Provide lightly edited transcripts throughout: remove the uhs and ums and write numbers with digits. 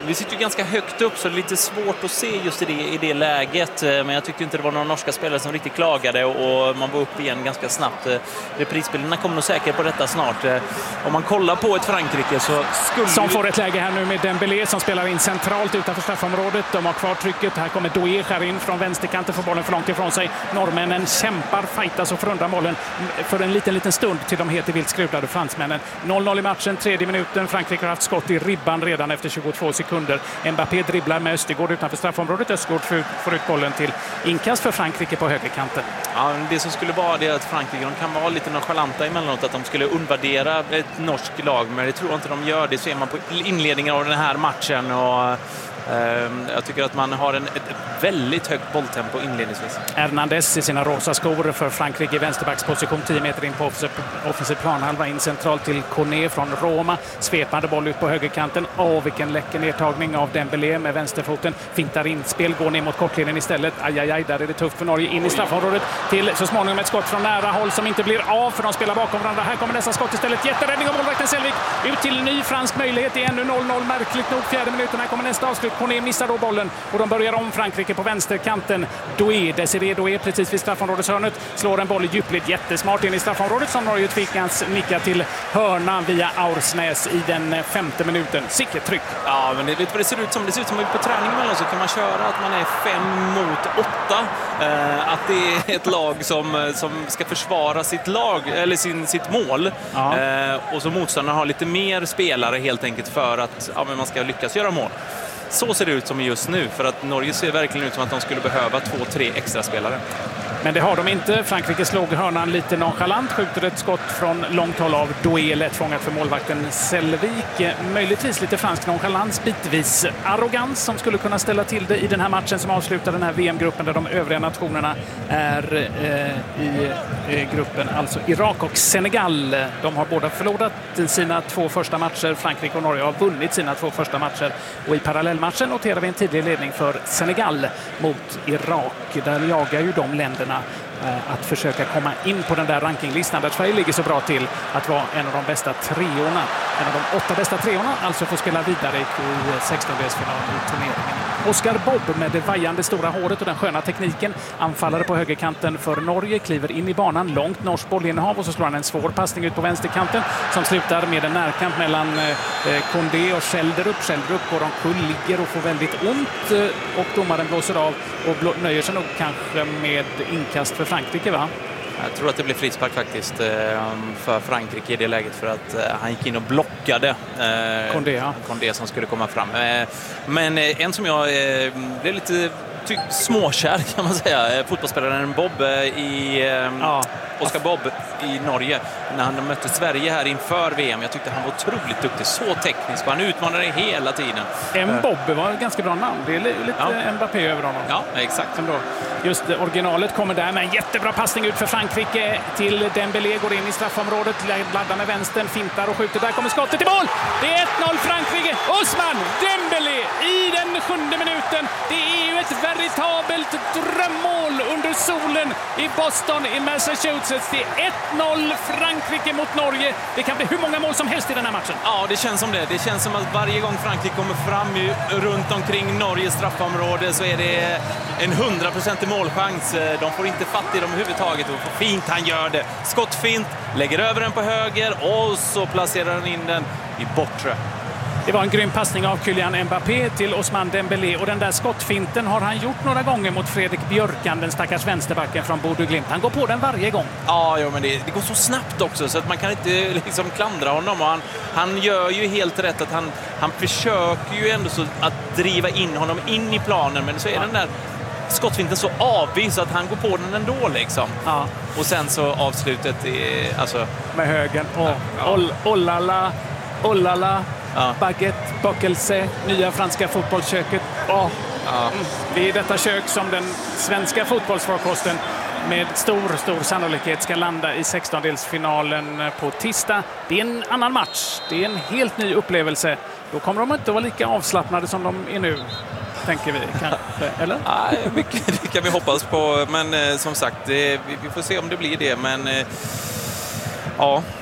vi sitter ju ganska högt upp så det är lite svårt att se just i det läget. Men jag tyckte inte det var några norska spelare som riktigt klagade och man var upp igen ganska snabbt. Reprisbilderna kommer nog säkert på detta snart. Om man kollar på ett Frankrike så skulle... Som får ett läge här nu med Dembélé som spelar in centralt utanför straffområdet. De har kvar trycket. Här kommer Doué skär in från vänsterkanten, får bollen för långt ifrån sig. Norrmännen kämpar, fightas och förundrar bollen för en liten stund till de heter vilt skruvlade fransmännen. 0-0 i matchen, 3:e minuten. Frankrike har haft skott i ribban redan efter 22 sekunder. Mbappé dribblar med Östergaard utanför straffområdet. Östergaard får ut bollen till inkast för Frankrike på högerkanten. Ja, det som skulle vara det att Frankrike de kan vara lite nonchalanta emellanåt, att de skulle undvärdera ett norskt lag, men det tror jag inte de gör. Det ser man på inledningen av den här matchen och jag tycker att man har ett väldigt högt bolltempo inledningsvis. Hernandez i sina rosa skor för Frankrike i vänsterbacksposition 10 meter in på offensiv planhalva, in centralt till Cornet från Roma. Svepande boll ut på högerkanten. Vilken läcker nedtagning av Dembélé med vänsterfoten. Fintar inspel, går ner mot kortlinjen istället. Ajajaj, där är det tufft för Norge. In i straffområdet till så småningom ett skott från nära håll som inte blir av för de spelar bakom varandra. Här kommer nästa skott istället. Jätteräddning av målvakten Selvik. Ut till ny fransk möjlighet. Det är ännu 0-0. Märkligt nog 4:e minuten. Här kommer nästa avslut. Cornet missar då bollen och de börjar om Frankrike på vänsterkanten. Desiré Doué precis vid straffområdeshörnet slår en boll i djupled jättesmart in i straffområdet som Norge tvingas nicka till hörna via Aursnäs i den 5:e minuten. Sicket tryck. Ja, men vet vad det ser ut som? Det ser ut som på träningen mellan så kan man köra att man är 5 mot 8. Att det är ett lag som ska försvara sitt lag eller sitt mål. Ja. Och så motståndarna har lite mer spelare helt enkelt för att men man ska lyckas göra mål. Så ser det ut som just nu, för att Norge ser verkligen ut som att de skulle behöva 2-3 extra spelare. Men det har de inte. Frankrike slog hörnan lite nonchalant, skjuter ett skott från långt håll av Doué, lätt fångat för målvakten Selvik. Möjligtvis lite fransk nonchalans, bitvis arrogans som skulle kunna ställa till det i den här matchen som avslutar den här VM-gruppen där de övriga nationerna är i gruppen, alltså Irak och Senegal. De har båda förlorat sina 2 första matcher. Frankrike och Norge har vunnit sina 2 första matcher och i parallellmatchen noterar vi en tidig ledning för Senegal mot Irak. Där jagar ju de länderna att försöka komma in på den där rankinglistan där Sverige ligger så bra till att vara en av de bästa treorna. En av de 8 bästa treorna, alltså får spela vidare i 16-delsfinal i turneringen. Oscar Bobb med det vajande stora håret och den sköna tekniken. Anfallare på högerkanten för Norge, kliver in i banan, långt norskt bollinnehav och så slår han en svår passning ut på vänsterkanten som slutar med en närkamp mellan Condé och Schelderup. Schelderup går omkull, ligger och får väldigt ont och domaren blåser av och nöjer sig nog kanske med inkast för Frankrike, va? Jag tror att det blir frispark faktiskt för Frankrike i det läget, för att han gick in och blockade Condé som skulle komma fram. Men en som jag blev lite småkär kan man säga, fotbollsspelaren Bobb Oscar Bobb i Norge när han mötte Sverige här inför VM. Jag tyckte han var otroligt duktig, så teknisk och han utmanade hela tiden. Bobb var ett ganska bra namn. Det är lite Mbappé över honom. Ja, exakt. Ändå. Just originalet kommer där med en jättebra passning ut för Frankrike till Dembélé, går in i straffområdet, laddar med vänstern, fintar och skjuter. Där kommer skottet i mål! Det är 1-0 Frankrike. Ousmane Dembélé i den 7:e minuten. Det är ju ett veritabelt drömmål under solen i Boston i Massachusetts. Det är 1-0 Frankrike mot Norge. Det kan bli hur många mål som helst i den här matchen. Ja, det känns som det. Det känns som att varje gång Frankrike kommer fram runt omkring Norges straffområde så är det en 100% målchans. De får inte fatt i dem överhuvudtaget. Och fint han gör det. Skottfint, lägger över den på höger och så placerar han in den i bortre. Det var en grym passning av Kylian Mbappé till Ousmane Dembélé och den där skottfinten har han gjort några gånger mot Fredrik Björkan, den stackars vänsterbacken från Bodø Glimt. Han går på den varje gång. Ja, men det går så snabbt också så att man kan inte klandra honom. Och han gör ju helt rätt att han försöker ju ändå så att driva in honom in i planen, men så är den där skottfinten så avvis att han går på den ändå liksom. Ja. Och sen så avslutet med högen och Ollala. Ja. Baguette, Bocelse, nya franska fotbollsköket. Det är detta kök som den svenska fotbollsfarkosten med stor sannolikhet ska landa i 16-delsfinalen på tisdag. Det är en annan match. Det är en helt ny upplevelse. Då kommer de inte vara lika avslappnade som de är nu, tänker vi kanske, eller? Nej, mycket det kan vi hoppas på. Men som sagt, vi får se om det blir det. Men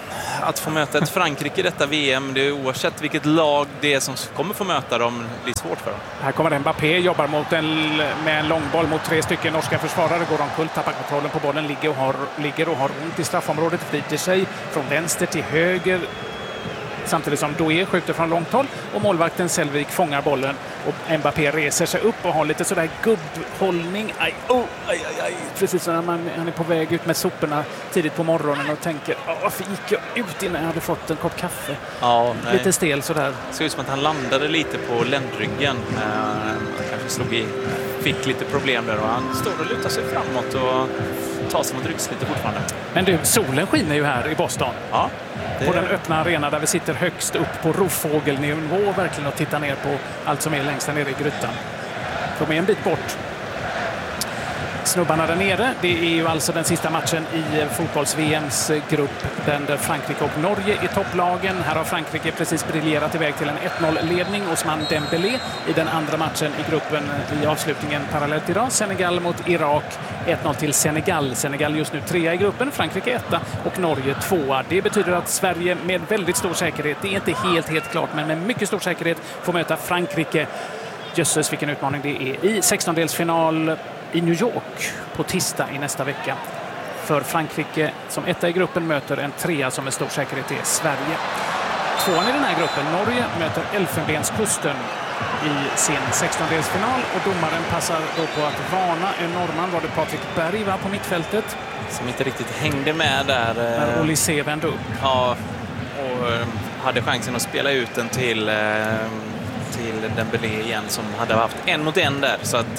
att få möta ett Frankrike i detta VM, det är oavsett vilket lag det är som kommer få möta dem, det blir svårt för dem. Här kommer Mbappé, jobbar med en långboll mot 3 stycken norska försvarare. Går omkull, tappar kontrollen på bollen, ligger och har ont i straffområdet, flyter sig från vänster till höger. Samtidigt som Doué skjuter från långt håll och målvakten Selvik fångar bollen och Mbappé reser sig upp och har lite sådär gubbhållning. Aj. Precis som när han är på väg ut med soporna tidigt på morgonen och tänker, varför gick jag ut innan jag hade fått en kopp kaffe? Ja, lite stel sådär. Det ser ut som att han landade lite på ländryggen. Han kanske fick lite problem där och han står och lutar sig framåt och tar sig mot ryggslitet fortfarande. Men du, solen skiner ju här i Boston. Ja. På den öppna arena där vi sitter högst upp på rovfågelnivå verkligen och tittar ner på allt som är längst där nere i grytan. De är en bit bort. Snubbarna där nere, det är ju alltså den sista matchen i fotbolls-VMs grupp där Frankrike och Norge är topplagen. Här har Frankrike precis briljerat iväg till en 1-0-ledning. Ousmane Dembélé i den andra matchen i gruppen i avslutningen parallellt idag. Senegal mot Irak, 1-0 till Senegal. Senegal just nu 3 i gruppen, Frankrike 1 och Norge 2. Det betyder att Sverige med väldigt stor säkerhet, det är inte helt klart, men med mycket stor säkerhet får möta Frankrike. Jösses vilken utmaning det är i 16-delsfinal i New York på tisdag i nästa vecka. För Frankrike som 1 i gruppen möter en 3 som med stor säkerhet är Sverige. 2 i den här gruppen, Norge, möter Elfenbenskusten i sin 16-delsfinal och domaren passar då på att varna en norrman, var det Patrik Berg på mittfältet. Som inte riktigt hängde med där. När Olysée vände upp. Ja, och hade chansen att spela ut den till Dembélé igen som hade haft 1 mot 1 där. Så att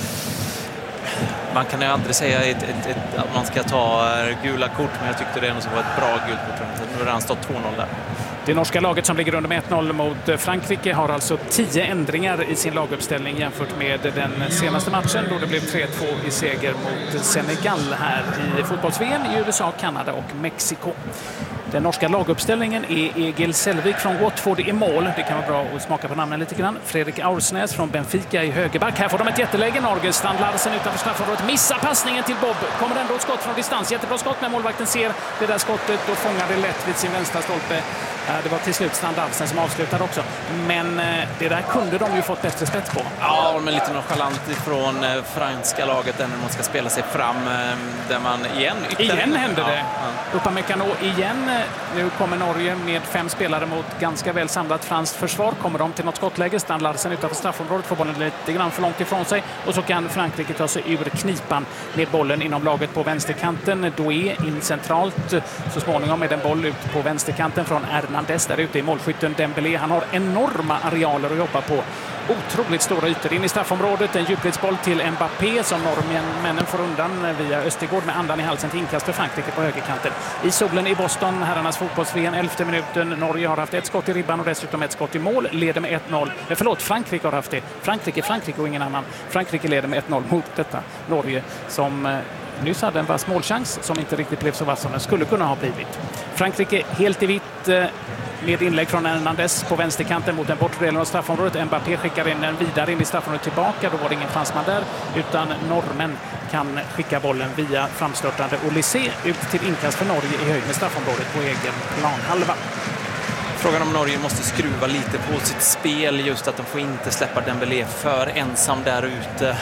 man kan ju aldrig säga att man ska ta gula kort, men jag tyckte det ändå var ett bra gult kort. Nu har han stått 2-0 där. Det norska laget som ligger under med 1-0 mot Frankrike har alltså 10 ändringar i sin laguppställning jämfört med den senaste matchen då det blev 3-2 i seger mot Senegal här i fotbolls-VM i USA, Kanada och Mexiko. Den norska laguppställningen är Egil Selvik från Watford i mål. Det kan vara bra att smaka på namnen lite grann. Fredrik Aursnäs från Benfica i högerback. Här får de ett jätteläge. Norge, Strand Larsen utanför straffområdet. Missar passningen till Bob. Kommer ändå ett skott från distans. Jättebra skott, men målvakten ser det där skottet och fångar det lätt vid sin vänstra stolpe. Det var till slut Strand Larsen som avslutade också. Men det där kunde de ju fått bättre spets på. Ja, men lite nonchalant från franska laget där när man ska spela sig fram. Där man igen händer det. Upamecano igen. Nu kommer Norge med 5 spelare mot ganska väl samlat franskt försvar. Kommer de till något skottläge. Strand Larsen utanför straffområdet får bollen lite grann för långt ifrån sig. Och så kan Frankrike ta sig ur knipan med bollen inom laget på vänsterkanten. Doué in centralt. Så småningom med en boll ut på vänsterkanten från Hernandez där ute i målskytten Dembélé. Han har enorma arealer att jobba på. Otroligt stora ytor in i straffområdet. En djupledsboll till Mbappé som norrmännen får undan via Östergård med andan i halsen till inkast för Frankrike på högerkanten. I solen i Boston, herrarnas fotbolls-VM, 11:e minuten. Norge har haft 1 skott i ribban och dessutom 1 skott i mål. Leder med 1-0. Förlåt, Frankrike har haft det. Frankrike och ingen annan. Frankrike leder med 1-0 mot detta Norge som nyss hade en vass målchans som inte riktigt blev så vass som den skulle kunna ha blivit. Frankrike helt i vitt med inlägg från Hernandez på vänsterkanten mot den bortre delen av straffområdet. Mbappé skickar in den vidare in i straffområdet tillbaka. Då var det ingen fransman där utan norrmän kan skicka bollen via framstörtande Olysée ut till inkast för Norge i höjd med straffområdet på egen planhalva. Frågan om Norge måste skruva lite på sitt spel, just att de får inte släppa Dembélé för ensam där ute.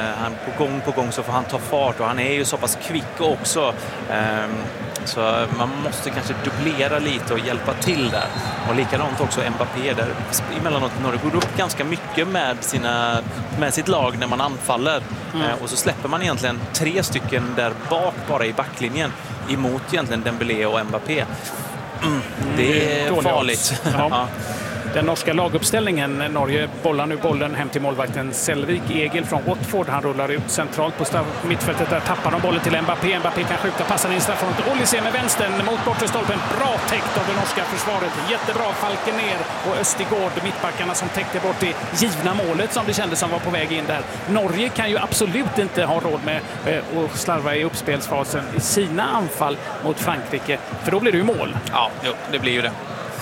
På gång så får han ta fart och han är ju så pass kvick också. Så man måste kanske dubblera lite och hjälpa till där. Och likadant också Mbappé där emellanåt Norge går upp ganska mycket med sitt lag när man anfaller. Och så släpper man egentligen 3 stycken där bak bara i backlinjen emot egentligen Dembélé och Mbappé. Det är farligt. Ja. Den norska laguppställningen. Norge bollar nu bollen hem till målvakten Selvik. Egil från Watford. Han rullar ut centralt på mittfältet. Där tappar de bollen till Mbappé. Mbappé kan skjuta, passar in straffområdet. Olysée med vänstern mot bortre stolpen. Bra täckt av det norska försvaret. Jättebra, Falken ner och Östergård, mittbackarna som täckte bort det givna målet som det kändes som var på väg in där. Norge kan ju absolut inte ha råd med att slarva i uppspelsfasen i sina anfall mot Frankrike. För då blir det ju mål. Ja, det blir ju det.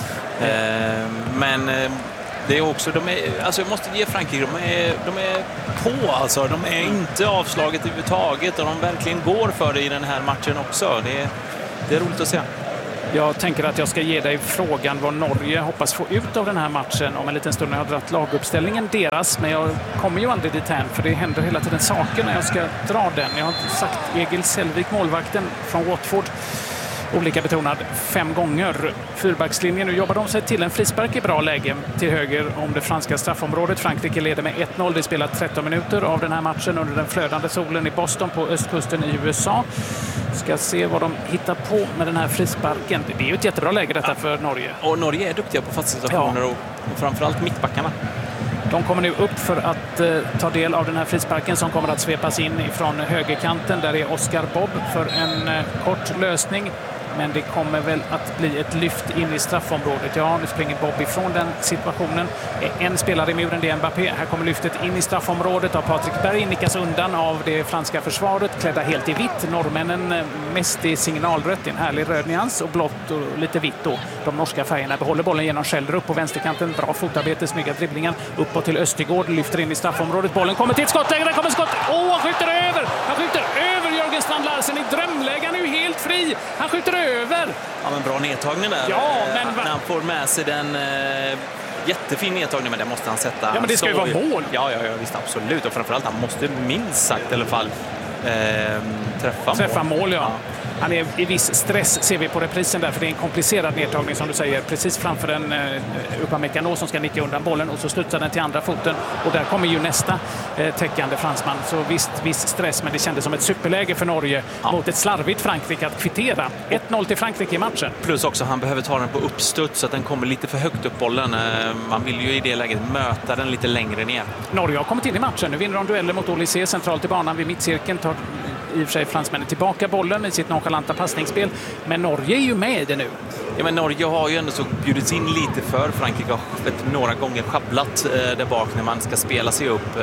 Men det är också, jag måste ge Frankrike, de är på alltså, de är inte avslaget överhuvudtaget och de verkligen går för det i den här matchen också. Det är roligt att se. Jag tänker att jag ska ge dig frågan vad Norge hoppas få ut av den här matchen om en liten stund när jag har dragit laguppställningen deras, men jag kommer ju aldrig dit än för det händer hela tiden saker när jag ska dra den. Jag har sagt Egil Selvik, målvakten från Watford, olika betonad 5 gånger. Fyrbackslinjen, nu jobbar de sig till en frispark i bra läge till höger om det franska straffområdet. Frankrike leder med 1-0. Det spelar 13 minuter av den här matchen under den flödande solen i Boston på östkusten i USA. Ska se vad de hittar på med den här frisparken. Det är ju ett jättebra läge detta för Norge. Och Norge är duktiga på fasta situationer och framförallt mittbackarna. De kommer nu upp för att ta del av den här frisparken som kommer att svepas in från högerkanten. Där är Oscar Bob för en kort lösning. Men det kommer väl att bli ett lyft in i straffområdet. Ja, nu springer Bob ifrån den situationen. En spelare i muren, det är Mbappé. Här kommer lyftet in i straffområdet av Patrik Berg. Nickas undan av det franska försvaret. Klädda helt i vitt. Norrmännen mest i signalrött. En härlig röd nyans och blått och lite vitt då. De norska färgerna behåller bollen genom Schälder upp på vänsterkanten. Bra fotarbete, snygga dribblingar. Uppåt till Östergård. Lyfter in i straffområdet. Bollen kommer till ett skottläge. Där kommer skott. Han skjuter över! Han skjuter över Jörgen Strand Larsen i drömläge. Han är ju helt fri. Han skjuter över. Ja, men bra nedtagning där. Ja, men när han får med sig den jättefin nedtagning, men det måste han sätta. Ja, men det ska ju vara mål. Ja, visst, absolut. Och framförallt, han måste minst sagt i alla fall träffa mål, ja. Han är i viss stress, ser vi på reprisen där, för det är en komplicerad nedtagning som du säger, precis framför en Upamecano som ska nicka undan bollen och så slutar den till andra foten och där kommer ju nästa täckande fransman. Så visst, viss stress, men det kändes som ett superläge för Norge mot ett slarvigt Frankrike att kvittera. 1-0 till Frankrike i matchen. Plus också, han behöver ta den på uppstuds så att den kommer lite för högt upp bollen. Man vill ju i det läget möta den lite längre ner. Norge har kommit in i matchen. Nu vinner de dueller mot Olysée centralt i banan vid mittcirkeln. Tar i och för sig fransmännen tillbaka bollen i sitt nonchalanta passningsspel. Men Norge är ju med i det nu. Ja, men Norge har ju ändå så bjudits in lite för. Frankrike har några gånger schabblat där bak när man ska spela sig upp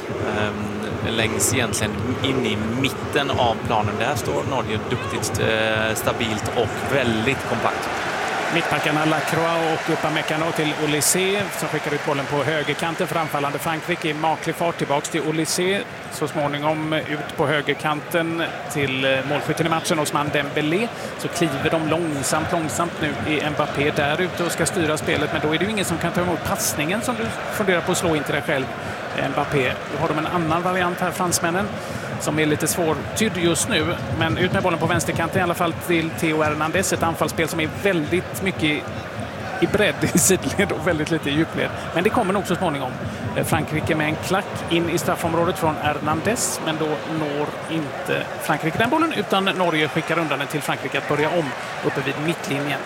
längs egentligen in i mitten av planen. Där står Norge duktigt, stabilt och väldigt kompakt. Mittbackarna Lacroix och Upamecano till Olysée som skickar ut bollen på högerkanten för anfallande Frankrike i maklig fart tillbaks till Olysée. Så småningom ut på högerkanten till målskytten i matchen Ousmane Dembélé. Så kliver de långsamt nu i Mbappé där ute och ska styra spelet. Men då är det ju ingen som kan ta emot passningen som du funderar på att slå in till dig själv, Mbappé. Då har de en annan variant här, fransmännen, som är lite svårtydd just nu. Men ut med bollen på vänsterkanten i alla fall till Theo Hernandez. Ett anfallsspel som är väldigt mycket i bredd i sidled och väldigt lite i djupled. Men det kommer nog så småningom. Frankrike med en klack in i straffområdet från Hernandez. Men då når inte Frankrike den bollen utan Norge skickar undan den till Frankrike att börja om uppe vid mittlinjen.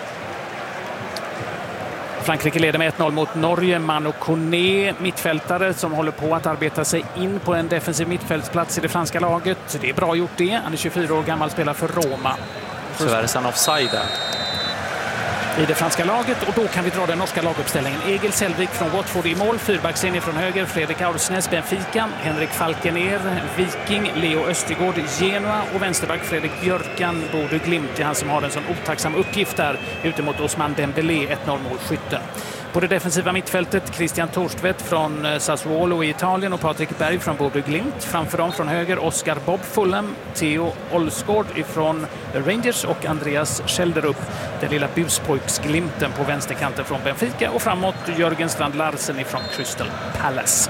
Frankrike leder med 1-0 mot Norge. Manu Koné, mittfältare som håller på att arbeta sig in på en defensiv mittfältsplats i det franska laget. Det är bra gjort det. Han är 24 år gammal, spelar för Roma. Tyvärr är han offside i det franska laget, och då kan vi dra den norska laguppställningen. Egil Selvik från Watford i mål, fyrbackslinje från höger, Fredrik Aursnes, Benfica, Henrik Falkener, Viking, Leo Östergård, Genoa och vänsterback Fredrik Björkan, Bodø Glimt. Det är han som har en sån otacksam uppgift där ute mot Ousmane Dembélé, 1-0 målskytten. På det defensiva mittfältet Christian Torstvedt från Sassuolo i Italien och Patrik Berg från Bodø Glimt. Framför dem från höger Oscar Bob Fulham, Theo Olsgaard ifrån Rangers och Andreas Schelderup, den lilla buspojksglimten på vänsterkanten från Benfica, och framåt Jörgen Strand Larsen ifrån Crystal Palace.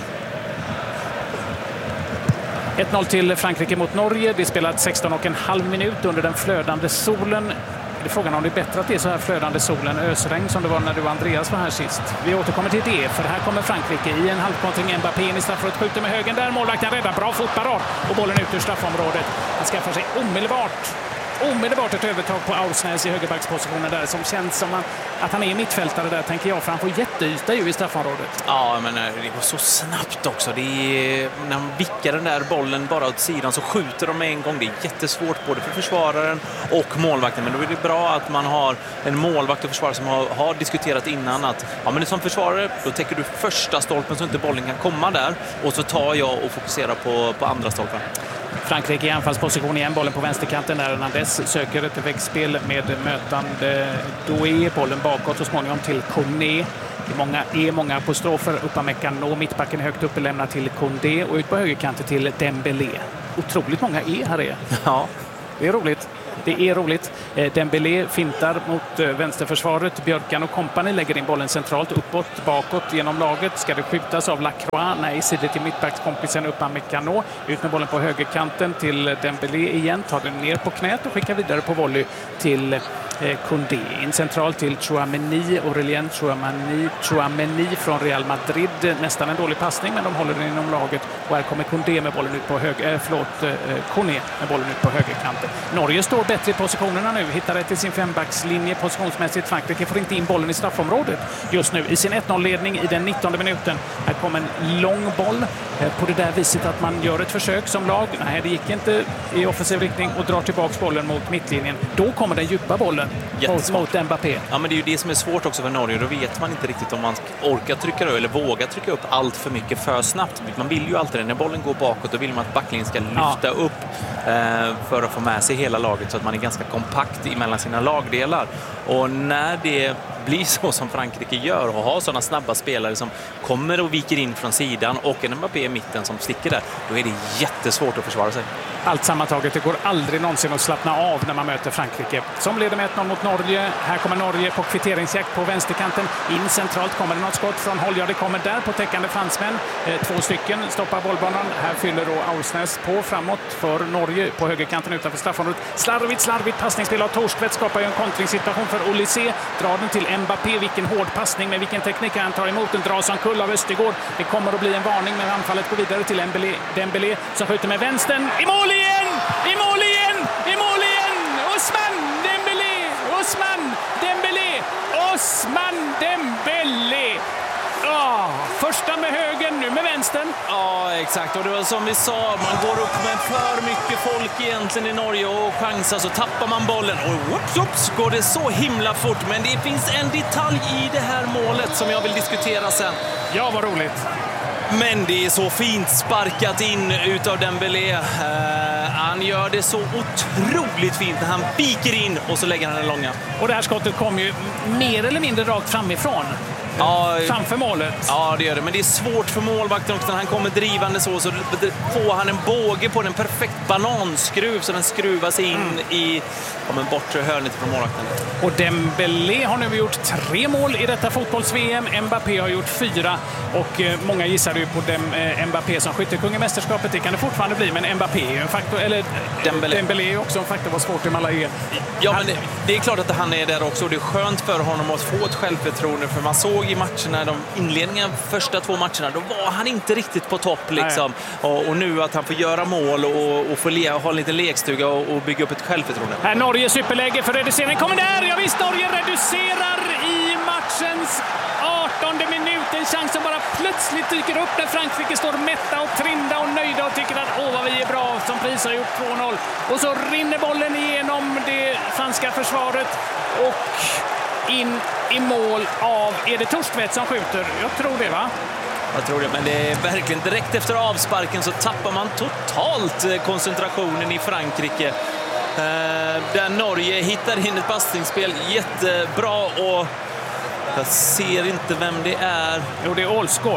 1-0 till Frankrike mot Norge. Det spelat 16,5 minut under den flödande solen. Det är frågan om det är bättre att det är så här flödande solen, ösregn som det var när du och Andreas var här sist. Vi återkommer till det, för här kommer Frankrike i en halvkontring. Mbappé in i straffområdet, skjuter med högen där, målvakten räddar, bra fotparad och bollen ut ur straffområdet. Han skaffar sig omedelbart ett övertag på Aursnes i högerbackspositionen där, som känns som att han är mittfältare där, tänker jag, för han får jätteyta ju i straffområdet. Ja, men det går så snabbt också. Det är, när han vickar den där bollen bara åt sidan så skjuter de med en gång. Det är jättesvårt både för försvararen och målvakten, men då är det bra att man har en målvakt och försvarare som har diskuterat innan att men som försvarare, då täcker du första stolpen så inte bollen kan komma där, och så tar jag och fokuserar på andra stolpen. Frankrike i anfallsposition igen, bollen på vänsterkanten där Hernandez söker ett väggspel med mötande Doué, bollen bakåt så småningom till Koné. Det är många apostrofer. Upamecano, mittbacken högt uppe, lämnar till Koundé och ut på högerkanten till Dembélé. Otroligt många här är. Ja. Det är roligt. Det är roligt. Dembélé fintar mot vänsterförsvaret. Björkan och kompani lägger in bollen centralt, uppåt, bakåt genom laget. Ska det skjutas av Lacroix? Nej, sidor till mittbackskompisen Upamecano. Ut med bollen på högerkanten till Dembélé igen. Tar den ner på knät och skickar vidare på volley till Koundé. In centralt till Tchouaméni, Aurélien Tchouaméni från Real Madrid. Nästan en dålig passning, men de håller den inom laget. Och här kommer Koundé med bollen ut på Koné med bollen ut på högerkanten. Norge står bättre i positionerna nu. Hittar rätt i sin fembackslinje positionsmässigt. Frankrike får inte in bollen i straffområdet just nu i sin 1-0-ledning i den 19:e minuten. Här kommer en lång boll på det där viset att man gör ett försök som lag. Nej, det gick inte i offensiv riktning och drar tillbaks bollen mot mittlinjen. Då kommer den djupa bollen mot Mbappé. Ja, men det är ju det som är svårt också för Norge. Då vet man inte riktigt om man orkar trycka eller vågar trycka upp allt för mycket för snabbt. Man vill ju alltid, när bollen går bakåt, då vill man att backlinjen ska lyfta upp för att få med sig hela laget så att man är ganska kompakt mellan sina lagdelar. Och när det blir så som Frankrike gör och har sådana snabba spelare som kommer och viker in från sidan och en Mbappé i mitten som sticker där, då är det jättesvårt att försvara sig. Allt sammantaget, det går aldrig någonsin att slappna av när man möter Frankrike. Som leder med 1-0 mot Norge. Här kommer Norge på kvitteringsjakt på vänsterkanten. In centralt kommer det något skott från håll. Ja, det kommer där på täckande fransmän. 2 stycken stoppar bollbanan. Här fyller då Aursnes på framåt för Norge på högerkanten utanför straffområdet. Slarvigt passningsspel av Torstvedt skapar ju en kontringssituation för Olysée. Drar den till Mbappé. Vilken hård passning med vilken teknik han tar emot. Den dras som kull av Östergård. Det kommer att bli en varning, men anfallet går vidare till Dembélé som skjuter med vänstern. I mål igen! Ousmane Dembélé! Första med högen, nu med vänstern. Ja, exakt. Och det var som vi sa, man går upp med för mycket folk egentligen i Norge och chansar, så tappar man bollen. Och whoops, går det så himla fort. Men det finns en detalj i det här målet som jag vill diskutera sen. Ja, vad roligt. Men det är så fint sparkat in utav Dembélé. Han gör det så otroligt fint när han viker in och så lägger han den långa. Och det här skottet kom ju mer eller mindre rakt framifrån. Framför målet. Ja, det gör det. Men det är svårt för målvakten också när han kommer drivande så får han en båge på den perfekt bananskruv så den skruvar sig in i en bortre hörnet från målvakten. Och Dembélé har nu gjort 3 mål i detta fotbolls-VM. Mbappé har gjort 4 och många gissade ju på Mbappé som skyttekung i mästerskapet. Det kan det fortfarande bli, men Mbappé är ju en faktor, eller Dembélé är också en faktor, var svårt i Malaga. Ja, men det är klart att han är där också. Det är skönt för honom att få ett självförtroende, för man såg i matcherna, inledningen första 2 matcherna, då var han inte riktigt på topp liksom. Och nu att han får göra mål och får ha en liten lekstuga och bygga upp ett självförtroende. Här Norge superläge för reduceringen kommer där. Ja visst, Norge reducerar i matchens 18:e minut. En chans som bara plötsligt dyker upp när Frankrike står mätta och trinda och nöjda och tycker att vad vi är bra, som pris har gjort 2-0. Och så rinner bollen igenom det franska försvaret och in i mål av, är det Torstvedt som skjuter? Jag tror det, va? Jag tror det, men det är verkligen direkt efter avsparken så tappar man totalt koncentrationen i Frankrike. Där Norge hittar in ett passningsspel jättebra och jag ser inte vem det är. Jo, det är Olsgaard.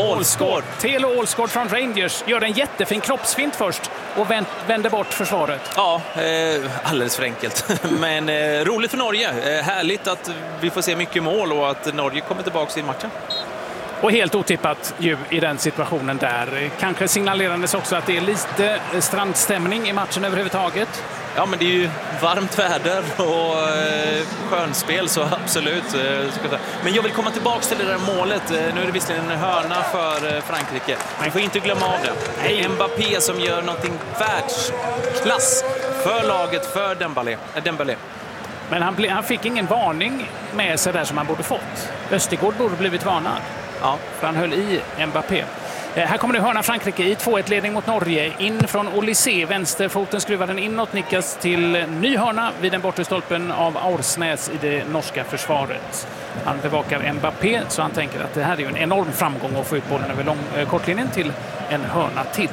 Theo Olsgaard från Rangers gör en jättefin kroppsfint först och vänder bort försvaret. Ja, alldeles för enkelt. Men roligt för Norge. Härligt att vi får se mycket mål och att Norge kommer tillbaka i matchen. Och helt otippat ju i den situationen där. Kanske signalerandes också att det är lite strandstämning i matchen överhuvudtaget. Ja, men det är ju varmt väder och skönspel, så absolut. Men jag vill komma tillbaka till det där målet. Nu är det visserligen en hörna för Frankrike. Man får inte glömma av det. Det är Mbappé som gör någonting världsklass för laget, för Dembélé. Men han fick ingen varning med sig där som han borde fått. Östergård borde blivit varnad. Ja, för han höll i Mbappé. Här kommer nu hörna Frankrike i 2-1-ledning mot Norge. In från Olysée, vänsterfoten skruvar den inåt, nickas till ny hörna vid den bortre stolpen av Aursnes i det norska försvaret. Han bevakar Mbappé, så han tänker att det här är en enorm framgång att få ut bollen över kortlinjen till en hörna till.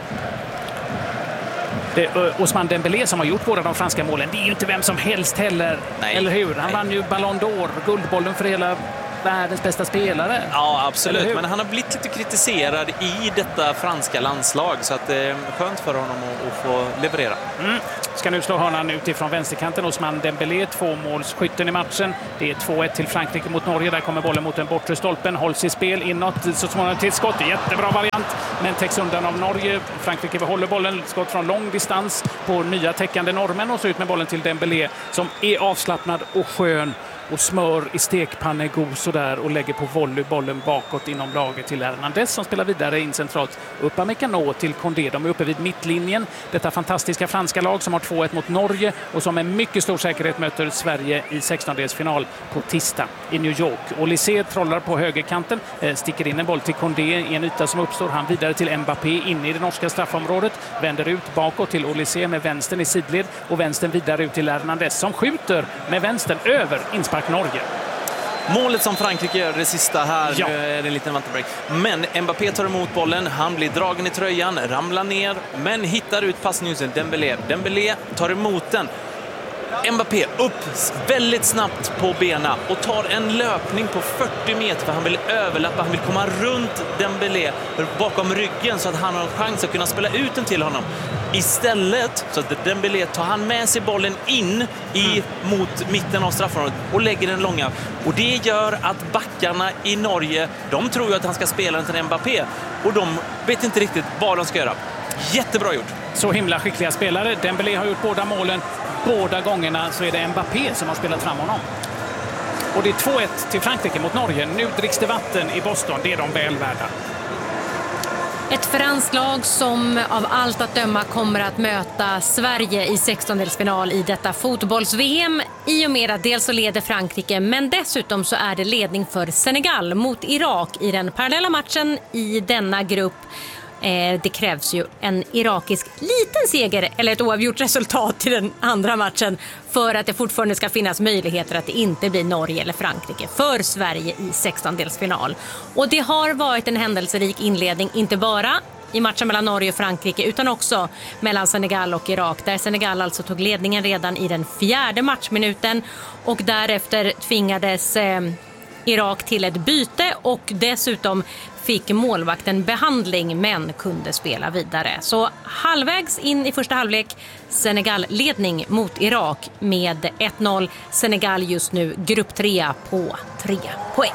Det är Ousmane Dembélé som har gjort båda de franska målen. Det är ju inte vem som helst heller. Nej, eller hur? Han vann ju Ballon d'Or, guldbollen för hela världens bästa spelare. Ja, absolut. Men han har blivit lite kritiserad i detta franska landslag, så att det är skönt för honom att få leverera. Ska nu slå hörnan utifrån vänsterkanten. Ousmane Dembélé, 2-målsskytten i matchen. Det är 2-1 till Frankrike mot Norge. Där kommer bollen mot den bortre stolpen. Hålls i spel inåt, så småningom till skott. Jättebra variant, men täcks undan av Norge. Frankrike behåller bollen. Skott från lång distans på nya täckande normen, och så ut med bollen till Dembélé som är avslappnad och skön och smör i stekpannegos och där, och lägger på volleybollen bakåt inom laget till Hernandez som spelar vidare in centralt. Upamecano till Condé. De är uppe vid mittlinjen. Detta fantastiska franska lag som har 2-1 mot Norge och som med mycket stor säkerhet möter Sverige i 16-delsfinal på tisdag i New York. Olysée trollar på högerkanten, sticker in en boll till Condé i en yta som uppstår. Han vidare till Mbappé inne i det norska straffområdet. Vänder ut bakåt till Olysée med vänstern i sidled, och vänstern vidare ut till Hernandez som skjuter med vänstern över inspark Norge. Målet som Frankrike gör det sista här, ja. Nu är det en liten vattenbreak. Men Mbappé tar emot bollen, han blir dragen i tröjan, ramlar ner, men hittar ut passningen till Dembélé. Dembélé tar emot den. Mbappé upp väldigt snabbt på benen och tar en löpning på 40 meter, för han vill överlappa, han vill komma runt Dembélé bakom ryggen så att han har en chans att kunna spela ut den till honom. Istället så att Dembélé tar han med sig bollen in mot mitten av straffområdet och lägger den långa. Och det gör att backarna i Norge, de tror ju att han ska spela den till Mbappé, och de vet inte riktigt vad de ska göra. Jättebra gjort. Så himla skickliga spelare. Dembélé har gjort båda målen. Båda gångerna så är det Mbappé som har spelat fram honom. Och det är 2-1 till Frankrike mot Norge. Nu dricks det vatten i Boston. Det är de väl värda. Ett franskt lag som av allt att döma kommer att möta Sverige i 16-delsfinal i detta fotbolls-VM. I och med att dels så leder Frankrike, men dessutom så är det ledning för Senegal mot Irak i den parallella matchen i denna grupp. Det krävs ju en irakisk liten seger eller ett oavgjort resultat i den andra matchen för att det fortfarande ska finnas möjligheter att det inte blir Norge eller Frankrike för Sverige i 16-delsfinal. Och det har varit en händelserik inledning, inte bara i matchen mellan Norge och Frankrike utan också mellan Senegal och Irak, där Senegal alltså tog ledningen redan i den 4:e matchminuten, och därefter tvingades Irak till ett byte, och dessutom fick målvakten behandling men kunde spela vidare. Så halvvägs in i första halvlek, Senegal ledning mot Irak med 1-0. Senegal just nu grupp 3 på 3 poäng.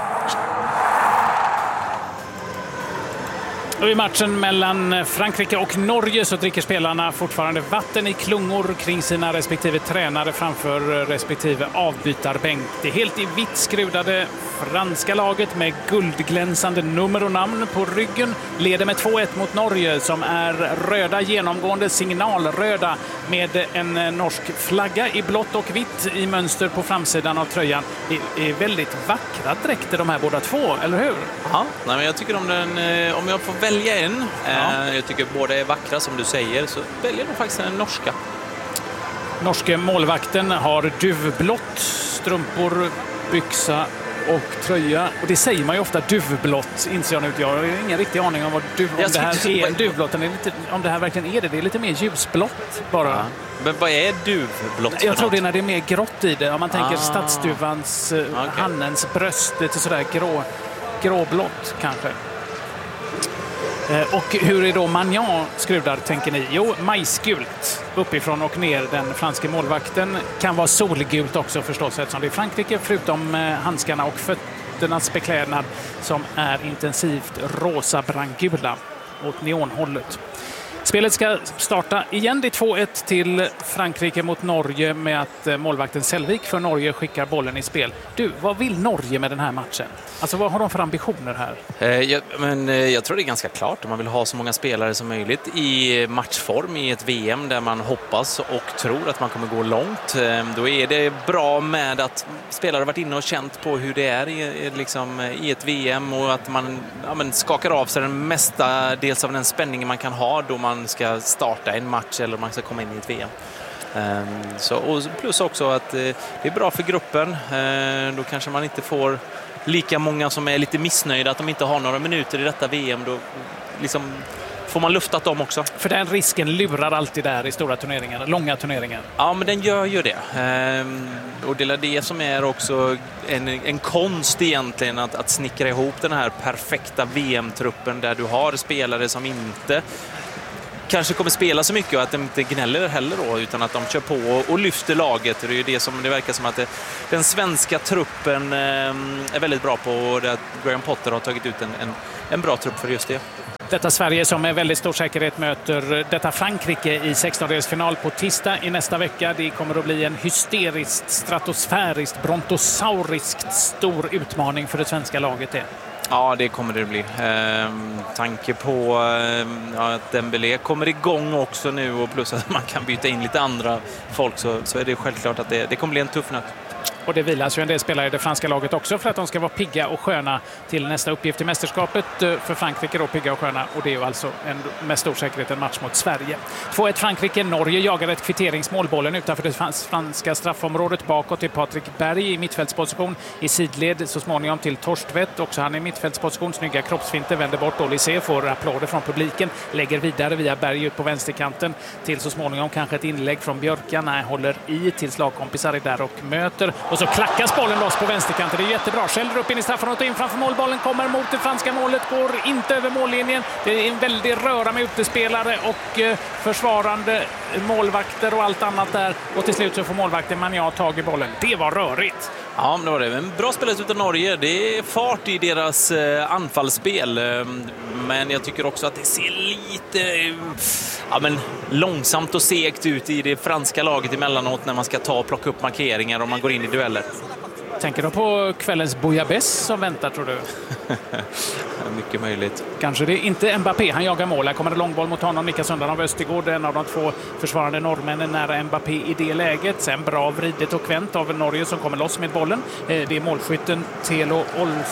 Och i matchen mellan Frankrike och Norge så dricker spelarna fortfarande vatten i klungor kring sina respektive tränare framför respektive avbytarbänk. Det är helt i vitt skrudade franska laget med guldglänsande nummer och namn på ryggen leder med 2-1 mot Norge, som är röda, genomgående signalröda med en norsk flagga i blått och vitt i mönster på framsidan av tröjan. Det är väldigt vackra dräkter de här båda två, eller hur? Ja, nej, men jag tycker om jag får välja en, jag tycker båda är vackra som du säger, så väljer de faktiskt den norska. Norske målvakten har duvblått, strumpor, byxa och tröja. Och det säger man ju ofta, duvblått, inser jag nu. Jag har ingen riktig aning om vad om det här är duvblått. Om det här verkligen är det. Det är lite mer ljusblått bara. Ja. Men vad är duvblått? Jag tror det är när det är mer grått i det. Om man tänker stadsduvans, hannens bröst, lite sådär gråblått kanske. Och hur är då Magnan skrudar, tänker ni? Jo, majsgult uppifrån och ner. Den franska målvakten kan vara solgult också förstås, eftersom det är Frankrike, förutom handskarna och fötternas beklädnad som är intensivt rosa brandgula åt neonhållet. Spelet ska starta igen. Det är 2-1 till Frankrike mot Norge med att målvakten Selvik för Norge skickar bollen i spel. Du, vad vill Norge med den här matchen? Alltså, vad har de för ambitioner här? Jag tror det är ganska klart. Man vill ha så många spelare som möjligt i matchform i ett VM där man hoppas och tror att man kommer gå långt. Då är det bra med att spelare har varit inne och känt på hur det är i ett VM, och att man skakar av sig den mesta dels av den spänningen man kan ha då man ska starta en match eller man ska komma in i ett VM. Och plus också att det är bra för gruppen. Då kanske man inte får lika många som är lite missnöjda att de inte har några minuter i detta VM. Då får man luftat dem också. För den risken lurar alltid där i stora turneringar, långa turneringar. Ja, men den gör ju det. Och det är det som är också en konst egentligen, att snickra ihop den här perfekta VM-truppen där du har spelare som inte kanske kommer spela så mycket och att de inte gnäller heller då, utan att de kör på och lyfter laget. Det är ju det som det verkar som att den svenska truppen är väldigt bra på, och att Graham Potter har tagit ut en bra trupp för just det. Detta Sverige som med väldigt stor säkerhet möter detta Frankrike i 16-delsfinal på tisdag i nästa vecka. Det kommer att bli en hysteriskt, stratosfäriskt, brontosauriskt stor utmaning för det svenska laget. Ja, det kommer det bli. Tanke på att Dembélé kommer igång också nu, och plus att man kan byta in lite andra folk, så är det självklart att det kommer bli en tuff nöt. Och det vilas ju en del spelare i det franska laget också för att de ska vara pigga och sköna till nästa uppgift i mästerskapet. För Frankrike då pigga och sköna, och det är ju alltså med stor säkerhet en match mot Sverige. 2-1 Frankrike. Norge jagar ett kvitteringsmål. Bollen utanför det franska straffområdet. Bakåt till Patrik Berg i mittfältsposition. I sidled så småningom till Torstvedt. Också han i mittfältsposition. Snygga kroppsfinter. Vänder bort. Olysée får applåder från publiken. Lägger vidare via Berg ut på vänsterkanten. Till så småningom kanske ett inlägg från Björkan. Nej, håller i till slagkompisar där och möter. Och så klackas bollen loss på vänsterkanten. Det är jättebra. Skäller upp in i straffområdet och in framför målbollen. Kommer mot det franska målet. Går inte över mållinjen. Det är en väldig röra med utespelare och försvarande målvakter och allt annat där. Och till slut så får målvakten Magnan tag i bollen. Det var rörigt. Ja, det var det. En bra spelet utav Norge. Det är fart i deras anfallsspel. Men jag tycker också att det ser lite långsamt och segt ut i det franska laget emellanåt när man ska ta och plocka upp markeringar och man går in i dueller. Tänker du på kvällens Bouillabaisse som väntar, tror du? Mycket möjligt. Kanske det. Inte Mbappé, han jagar mål. Här kommer det långboll mot honom. Mika Sundman av Östergård, en av de två försvarande norrmännen nära Mbappé i det läget. Sen bra vridet och kvänt av Norge som kommer loss med bollen. Det är målskytten Telo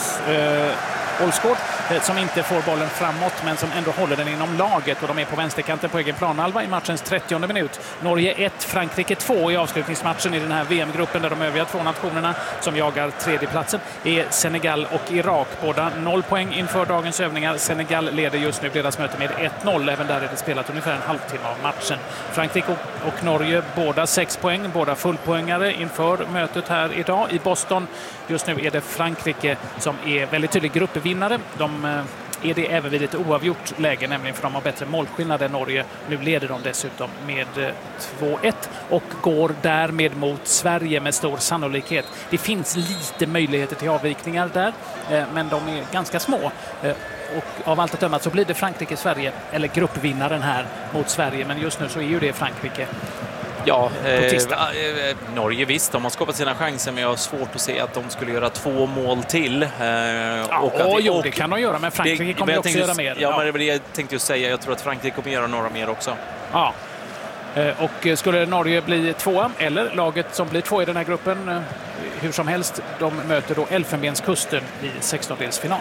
Olsgård som inte får bollen framåt men som ändå håller den inom laget, och de är på vänsterkanten på egen planhalva i matchens 30:e minut. Norge 1, Frankrike 2 i avslutningsmatchen i den här VM-gruppen, där de övriga två nationerna som jagar tredjeplatsen är Senegal och Irak. Båda 0 poäng inför dagens övningar. Senegal leder just nu deras möte med 1-0. Även där är det spelat ungefär en halvtimme av matchen. Frankrike och Norge båda 6 poäng, båda fullpoängare inför mötet här idag i Boston. Just nu är det Frankrike som är väldigt tydlig gruppvinnare. De är det även vid ett oavgjort läge, nämligen för de har bättre målskillnad än Norge. Nu leder de dessutom med 2-1 och går därmed mot Sverige med stor sannolikhet. Det finns lite möjligheter till avvikningar där, men de är ganska små. Och av allt att döma så blir det Frankrike-Sverige, eller gruppvinnaren här mot Sverige. Men just nu så är ju det Frankrike. Ja, Norge visst, de har skapat sina chanser, men jag har svårt att se att de skulle göra 2 mål till. Det kan de göra, men Frankrike kommer också göra mer. Ja, men det jag tänkte ju säga, jag tror att Frankrike kommer göra några mer också. Ja, och skulle Norge bli 2 eller laget som blir 2 i den här gruppen, hur som helst, de möter då Elfenbenskusten i 16-delsfinal.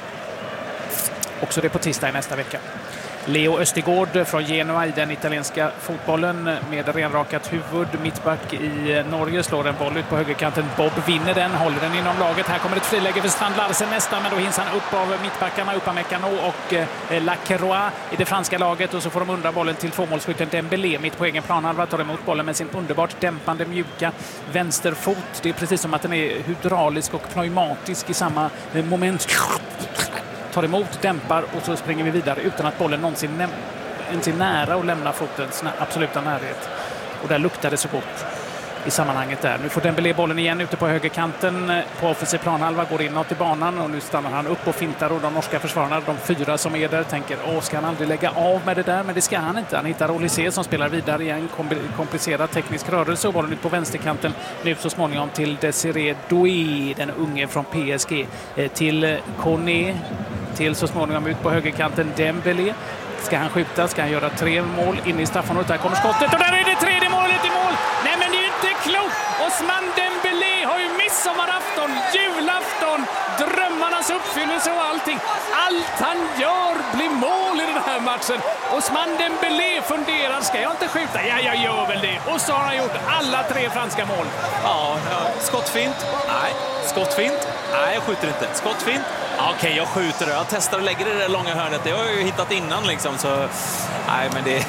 Också det på tisdag i nästa vecka. Leo Östergård från Genoa i den italienska fotbollen med renrakat huvud. Mittback i Norge slår en boll ut på högerkanten. Bob vinner den, håller den inom laget. Här kommer ett friläge för Strand Larsen nästan, men då hinns han upp av mittbackarna, Upamecano och Lacroix i det franska laget. Och så får de undra bollen till tvåmålsskytten Dembélé mitt på egen planhalva. Tar emot bollen med sin underbart dämpande mjuka vänsterfot. Det är precis som att den är hydraulisk och pneumatisk i samma moment. Tar emot, dämpar och så springer vi vidare utan att bollen någonsin ens är nära och lämnar fotens absoluta närhet. Och där luktar det så gott i sammanhanget där. Nu får Dembélé bollen igen ute på högerkanten på offensiv planhalva, går inåt i banan och nu stannar han upp och fintar, och de norska försvararna, de 4 som är där, tänker ska han aldrig lägga av med det där, men det ska han inte. Han hittar Olysée som spelar vidare i en komplicerad teknisk rörelse och bollen ut på vänsterkanten nu så småningom till Desiré Doué, den unge från PSG, till Koné, till så småningom ut på högerkanten Dembélé. Ska han skjuta? Ska han göra 3 mål in i straffområdet? Där kommer skottet och där är det 3:e målet i mål! Nej, men det är ju inte klokt! Ousmane Dembélé har ju midsommarafton, julafton, drömmarnas uppfyllelse och allting. Allt han gör blir mål i den här matchen. Ousmane Dembélé funderar, ska jag inte skjuta? Ja, jag gör väl det. Och så har han gjort alla 3 franska mål. Ja, skottfint. Nej, skottfint. Nej, jag skjuter inte. Skottfint. Okej, jag skjuter det. Jag testar och lägger det där långa hörnet. Det har jag ju hittat innan liksom. Så, nej, men det...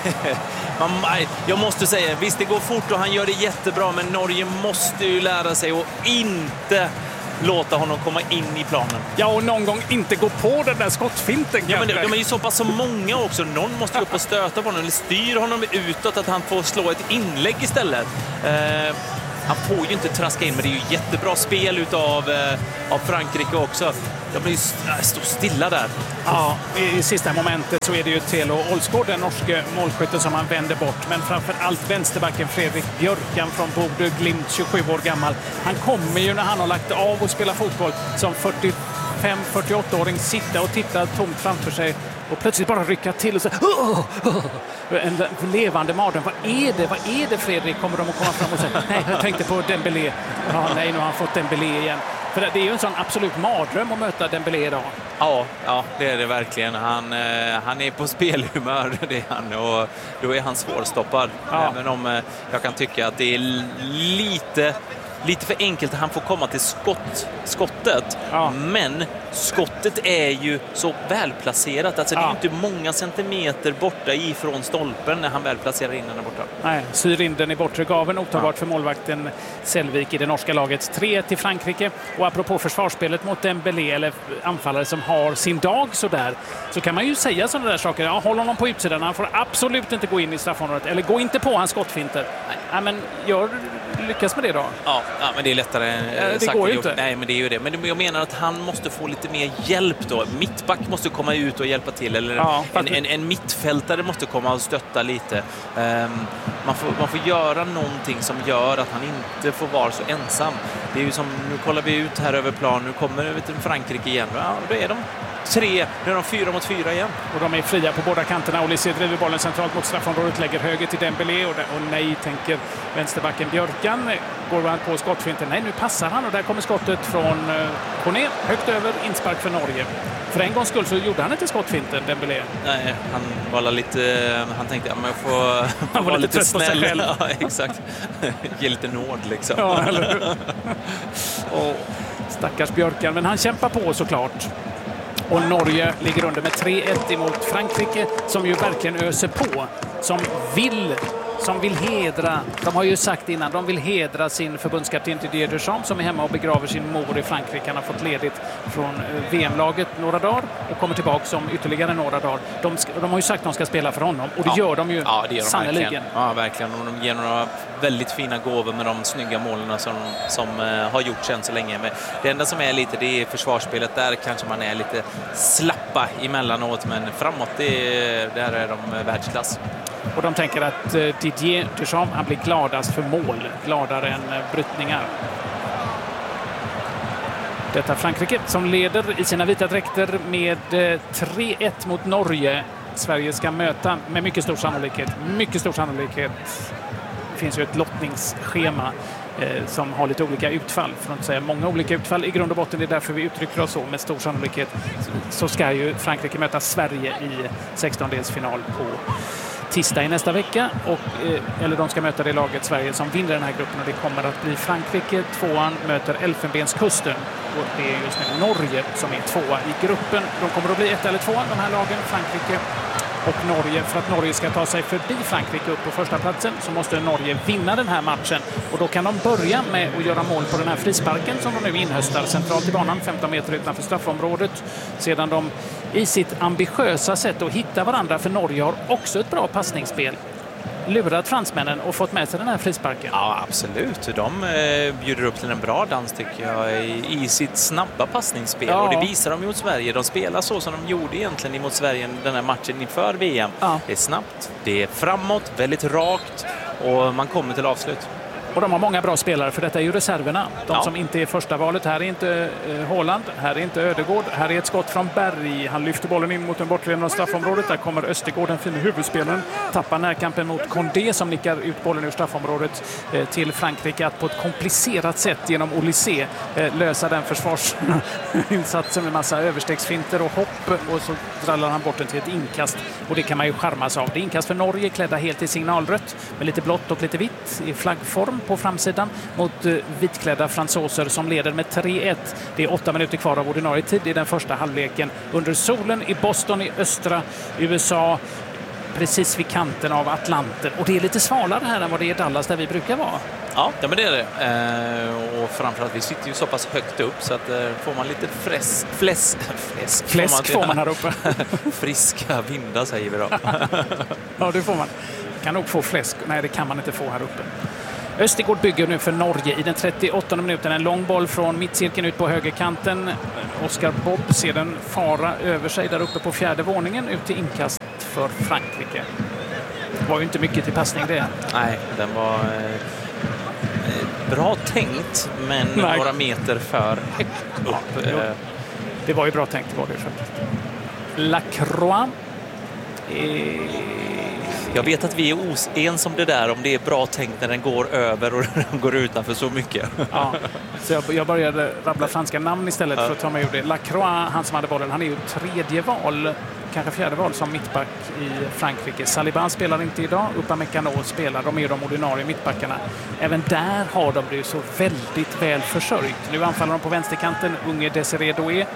jag måste säga, visst det går fort och han gör det jättebra. Men Norge måste ju lära sig att inte låta honom komma in i planen. Ja, och någon gång inte gå på den där skottfinten. Ja, men de är ju så pass så många också. Någon måste upp och stöta på honom eller styra honom utåt att han får slå ett inlägg istället. Han får ju inte traska in, men det är ju jättebra spel av Frankrike också. De blir ju stå stilla där. Ja, i sista momentet så är det ju Thelo Olsgaard, den norske målskytten, som han vänder bort. Men framför allt vänsterbacken Fredrik Björkan från Bodø Glimt, 27 år gammal. Han kommer ju när han har lagt av och spelar fotboll som 45-48-åring sitta och titta tomt framför sig och plötsligt bara rycka till och så en levande mardröm. Vad är det Fredrik? Kommer de att komma fram och säga nej, jag tänkte på Dembélé. Ja, nej, nu har han fått Dembélé igen. För det är ju en sån absolut mardröm att möta Dembélé idag. Ja, det är det verkligen. Han är på spelhumör, det är han, och då är han svårstoppad. Ja. Även om jag kan tycka att det är lite för enkelt att han får komma till skottet. Ja. Men skottet är ju så välplacerat. Alltså det är inte många centimeter borta ifrån stolpen när han väl placerar in den där borta. Nej, syr in den i bortre gaven. Otagbart för målvakten Selvik i det norska laget. 3 till Frankrike. Och apropå försvarsspelet mot Dembélé, eller anfallare som har sin dag sådär, så kan man ju säga sådana där saker. Ja, håll honom på utsidan. Han får absolut inte gå in i straffområdet. Eller gå inte på hans skottfinter. Nej, men lyckas med det då? Ja, men det är lättare det går ju inte. Nej, men det är ju det. Men jag menar att han måste få lite mer hjälp då. Mittback måste komma ut och hjälpa till. Eller en mittfältare måste komma och stötta lite. Man får göra någonting som gör att han inte får vara så ensam. Det är ju som, nu kollar vi ut här över plan. Nu kommer Frankrike igen. Ja, då är de 3, nu är de 4 mot 4 igen. Och de är fria på båda kanterna. Olise driver bollen centralt mot straffområdet, lägger höger till Dembélé och nej, tänker vänsterbacken Björkan. Går han på skottfinten? Nej, nu passar han och där kommer skottet från Kone, högt över, inspark för Norge. För en gångs skull så gjorde han inte skottfinten, Dembélé. Nej, han var lite, han tänkte att man får han var lite trött snäll. På sig själv. Ja, exakt. Ge lite nåd liksom. Ja, eller och stackars Björkan, men han kämpar på såklart. Och Norge ligger under med 3-1 emot Frankrike, som ju verkligen öser på. Som vill hedra, de har ju sagt innan, de vill hedra sin förbundskapten Didier Deschamps som är hemma och begraver sin mor i Frankrike. Han har fått ledigt från VM-laget några dagar och kommer tillbaka om ytterligare några dagar. De har ju sagt att de ska spela för honom och det gör de ju sannoliken. Ja, verkligen. Och de ger några väldigt fina gåvor med de snygga målen som har gjorts än så länge. Men det enda som är lite, det är försvarsspelet. Där kanske man är lite slappa emellanåt, men framåt, där är de världsklass. Och de tänker att Didier Deschamps, han blir gladast för mål, gladare än brytningar. Detta Frankrike som leder i sina vita dräkter med 3-1 mot Norge. Sverige ska möta med mycket stor sannolikhet. Det finns ju ett lottningsschema som har lite olika utfall, för att säga många olika utfall i grund och botten. Det är därför vi uttrycker oss så. Med stor sannolikhet så ska ju Frankrike möta Sverige i 16-delsfinal på tisdag i nästa vecka, eller de ska möta det laget Sverige som vinner den här gruppen, och det kommer att bli Frankrike. 2:an möter Elfenbenskusten och det är just nu Norge som är 2:a i gruppen. De kommer att bli 1 eller 2, de här lagen, Frankrike och Norge. För att Norge ska ta sig förbi Frankrike upp på första platsen så måste Norge vinna den här matchen, och då kan de börja med att göra mål på den här frisparken som de nu inhöstar centralt i banan, 15 meter utanför straffområdet. Sedan de i sitt ambitiösa sätt att hitta varandra, för Norge har också ett bra passningsspel, lurat fransmännen och fått med sig den här frisparken. Ja, absolut. De bjuder upp till en bra dans, tycker jag, i sitt snabba passningsspel. Ja. Och det visar de mot Sverige. De spelar så som de gjorde egentligen mot Sverige den här matchen inför VM. Ja. Det är snabbt, det är framåt, väldigt rakt och man kommer till avslut. Och de har många bra spelare, för detta är ju reserverna. De som inte är första valet. Här är inte Haaland, här är inte Ödegård. Här är ett skott från Berg. Han lyfter bollen in mot den bortre av straffområdet. Där kommer Östergård, den fina huvudspelaren. Tappar närkampen mot Condé som nickar ut bollen ur straffområdet till Frankrike. Att på ett komplicerat sätt genom Olysée lösa den försvarsinsatsen med massa överstegsfinter och hopp. Och så drallar han bort den till ett inkast. Och det kan man ju charmas av. Det är inkast för Norge, klädda helt i signalrött med lite blått och lite vitt i flaggform på framsidan mot vitklädda fransoser som leder med 3-1. Det är 8 minuter kvar av ordinarie tid i den första halvleken under solen i Boston i östra USA, precis vid kanten av Atlanten. Och det är lite svalare här än vad det är i Dallas där vi brukar vara. Ja, men det är det. Och framförallt, vi sitter ju så pass högt upp så att får man lite fläsk får man här uppe. Friska vindar säger vi då. Ja, det får man. Kan nog få fläsk. Nej, det kan man inte få här uppe. Östergård bygger nu för Norge i den 38:e minuten. En lång boll från mittcirkeln ut på högerkanten. Oscar Bob ser den fara över sig där uppe på 4:e våningen ut till inkast för Frankrike. Det var ju inte mycket till passning det. Nej, den var bra tänkt, men några meter för högt upp. Det var ju bra tänkt, var det faktiskt. Lacroix. Jag vet att vi är oense om det där, om det är bra tänkt när den går över och den går utanför så mycket. Ja, så jag började rabbla franska namn istället för att ta mig ur det. Lacroix, han som hade bollen, han är ju tredje val, kanske fjärde val som mittback i Frankrike. Saliba spelar inte idag, Upamecano spelar, de är de ordinarie mittbackarna. Även där har de det ju så väldigt väl försörjt. Nu anfaller de på vänsterkanten, unge Desiré Doué,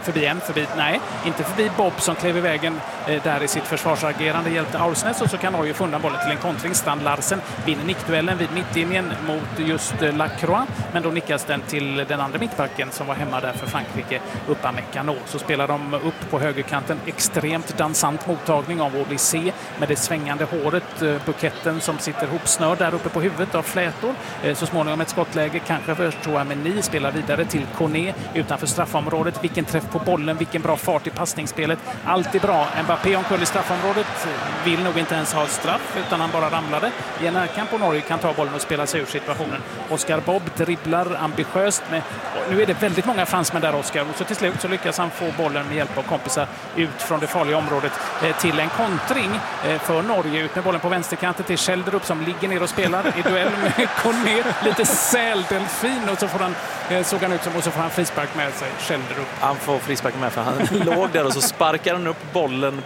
inte förbi Bob som klev i vägen där i sitt försvarsagerande, hjälpte Aursnes, och så kan Norge få undan bollen till en kontring. Strand Larsen vinner nickduellen vid mittlinjen mot just Lacroix, men då nickas den till den andra mittbacken som var hemma där för Frankrike, Upamecano. Så spelar de upp på högerkanten, extremt dansant mottagning av Olysée med det svängande håret, buketten som sitter hopsnörd där uppe på huvudet av flätor. Så småningom ett skottläge, kanske för Chouameni, spelar vidare till Koné utanför straffområdet. Vilken träff på bollen, vilken bra fart i passningsspelet. Allt är bra. Mbappé omkull i straffområdet, vill nog inte ens ha straff utan han bara ramlade. I en närkamp på Norge kan ta bollen och spela sig ur situationen. Oscar Bob dribblar ambitiöst med, nu är det väldigt många fransmän där, Oscar, och så till slut så lyckas han få bollen med hjälp av kompisar ut från det farliga området till en kontring för Norge. Ut med bollen på vänsterkanten till Schelderup som ligger ner och spelar i duell med Koné. Lite säldelfin, och så får han såg han ut som, och så får han frispark med sig, Schelderup. Han får frispark med för han låg där och så sparkar han upp bollen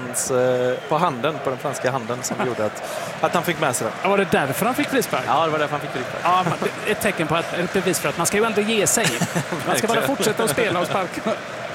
på handen, på den franska handen, som gjorde att han fick med sig den. Var det därför han fick frispark? Ja, det var därför han fick frispark. Ja, ett tecken på ett bevis för att man ska ju aldrig ge sig. Man ska bara fortsätta att spela och sparka.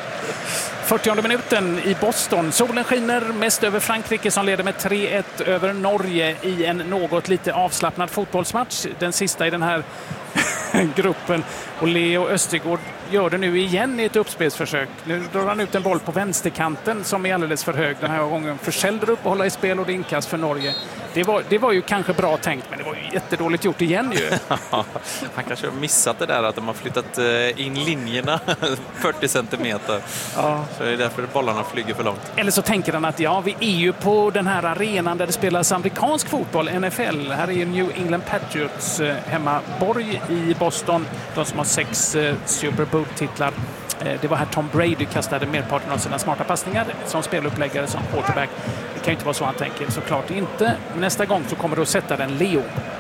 40:e minuten i Boston. Solen skiner mest över Frankrike som leder med 3-1 över Norge i en något lite avslappnad fotbollsmatch. Den sista i den här gruppen. Och Leo Östergård gör det nu igen i ett uppspelsförsök. Nu drar han ut en boll på vänsterkanten som är alldeles för hög den här gången. För Schelderup att hålla i spel och det inkast för Norge. Det var ju kanske bra tänkt, men det var ju jättedåligt gjort igen ju. Han kanske har missat det där att de har flyttat in linjerna 40 centimeter. Ja. Så det är därför bollarna flyger för långt. Eller så tänker han att vi är ju på den här arenan där det spelas amerikansk fotboll, NFL. Här är ju New England Patriots hemmaborg i Boston. De som har 6 Super Bowl-titlar. Det var här Tom Brady kastade merparten av sina smarta passningar som speluppläggare, som quarterback. Det kan ju inte vara så han tänker, såklart inte. Nästa gång så kommer du att sätta den Leo.